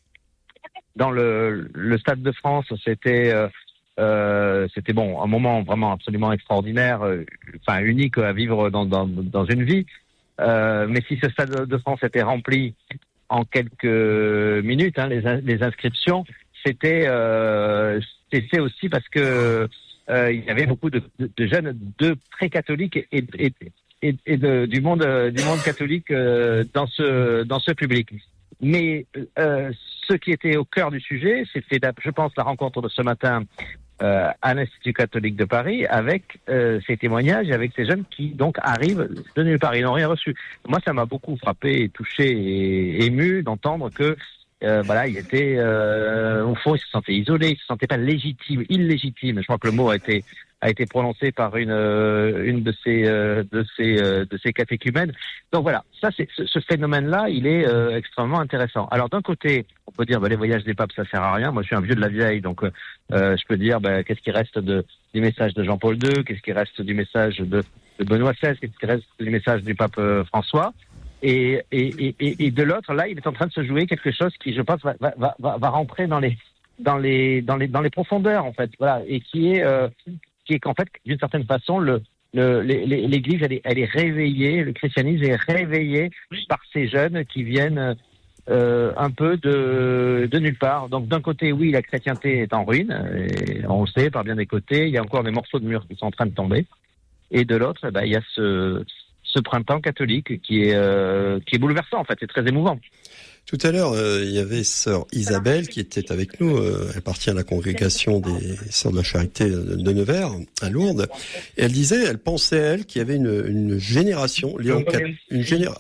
Speaker 9: dans le le Stade de France, c'était euh, euh, c'était bon un moment vraiment absolument extraordinaire, euh, enfin unique à vivre dans dans dans une vie. Euh, mais si ce Stade de France était rempli en quelques minutes, hein, les les inscriptions, c'était euh, c'était aussi parce que Euh, il y avait beaucoup de, de, de jeunes de très catholiques et, et, et, et de, du monde du monde catholique euh, dans ce dans ce public. Mais euh, ce qui était au cœur du sujet, c'était, je pense, la rencontre de ce matin euh, à l'Institut catholique de Paris avec euh, ces témoignages, avec ces jeunes qui donc arrivent de nulle part, ils n'ont rien reçu. Moi, ça m'a beaucoup frappé, et touché et ému d'entendre que Euh, voilà, il était euh, au fond, il se sentait isolé, il se sentait pas légitime, illégitime. Je crois que le mot a été a été prononcé par une euh, une de ces euh, de ces euh, de ces catéchumènes. Donc voilà, ça c'est ce, ce phénomène-là, il est euh, extrêmement intéressant. Alors d'un côté, on peut dire bah, les voyages des papes ça sert à rien. Moi, je suis un vieux de la vieille, donc euh, je peux dire bah, qu'est-ce qui reste de du message de Jean-Paul deux, qu'est-ce qui reste du message de, de Benoît seize, qu'est-ce qui reste du message du pape euh, François. Et, et, et, et de l'autre, là, il est en train de se jouer quelque chose qui, je pense, va, va, va, va rentrer dans les, dans les, dans les, dans les profondeurs, en fait, voilà, et qui est, euh, qui est qu'en fait, d'une certaine façon, le, le, l'Église, elle est, elle est réveillée, le christianisme est réveillé par ces jeunes qui viennent euh, un peu de, de nulle part. Donc, d'un côté, oui, la chrétienté est en ruine, et on le sait par bien des côtés. Il y a encore des morceaux de mur qui sont en train de tomber, et de l'autre, ben, il y a ce ce printemps catholique qui est euh, qui est bouleversant en fait, c'est très émouvant.
Speaker 2: Tout à l'heure, euh, il y avait sœur Isabelle qui était avec nous. Euh, elle appartient à la congrégation des Sœurs de la Charité de Nevers, à Lourdes. Et elle disait, elle pensait, elle, qu'il y avait une, une génération, Léon, une, généra...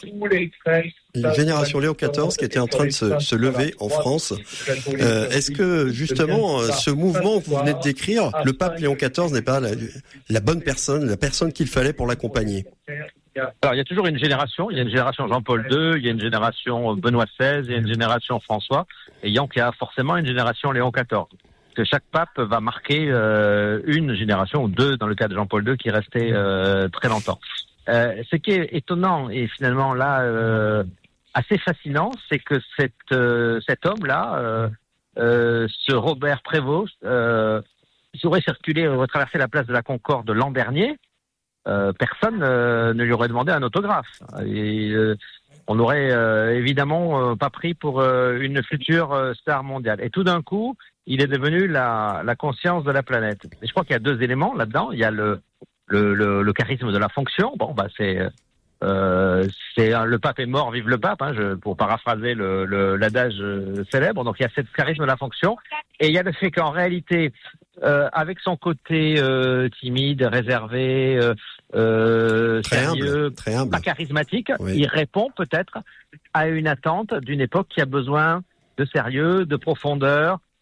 Speaker 2: une génération Léon quatorze qui était en train de se, se lever en France. Euh, est-ce que, justement, ce mouvement que vous venez de décrire, le pape Léon quatorze n'est pas la, la bonne personne, la personne qu'il fallait pour l'accompagner ?
Speaker 9: Alors, il y a toujours une génération. Il y a une génération Jean-Paul deux, il y a une génération Benoît seize, il y a une génération François. Et donc, il y a forcément une génération Léon quatorze. Que chaque pape va marquer euh, une génération, ou deux, dans le cas de Jean-Paul deux, qui restait euh, très longtemps. Euh, ce qui est étonnant, et finalement là, euh, assez fascinant, c'est que cette, euh, cet homme-là, euh, euh, ce Robert Prévost, euh, il aurait circulé, aurait traversé la place de la Concorde l'an dernier, euh, personne euh, ne lui aurait demandé un autographe. Et, euh, on n'aurait euh, évidemment euh, pas pris pour euh, une future euh, star mondiale. Et tout d'un coup, il est devenu la, la conscience de la planète. Et je crois qu'il y a deux éléments là-dedans. Il y a le, le, le, le charisme de la fonction. Bon, bah c'est, euh, c'est le pape est mort, vive le pape, hein, je, pour paraphraser le, le, l'adage célèbre. Donc il y a ce charisme de la fonction. Et il y a le fait qu'en réalité, euh, avec son côté euh, timide, réservé, euh, euh,
Speaker 2: très
Speaker 9: sérieux,
Speaker 2: humble, très humble.
Speaker 9: Pas charismatique,
Speaker 2: oui.
Speaker 9: Il répond peut-être à une attente d'une époque qui a besoin de sérieux, de profondeur,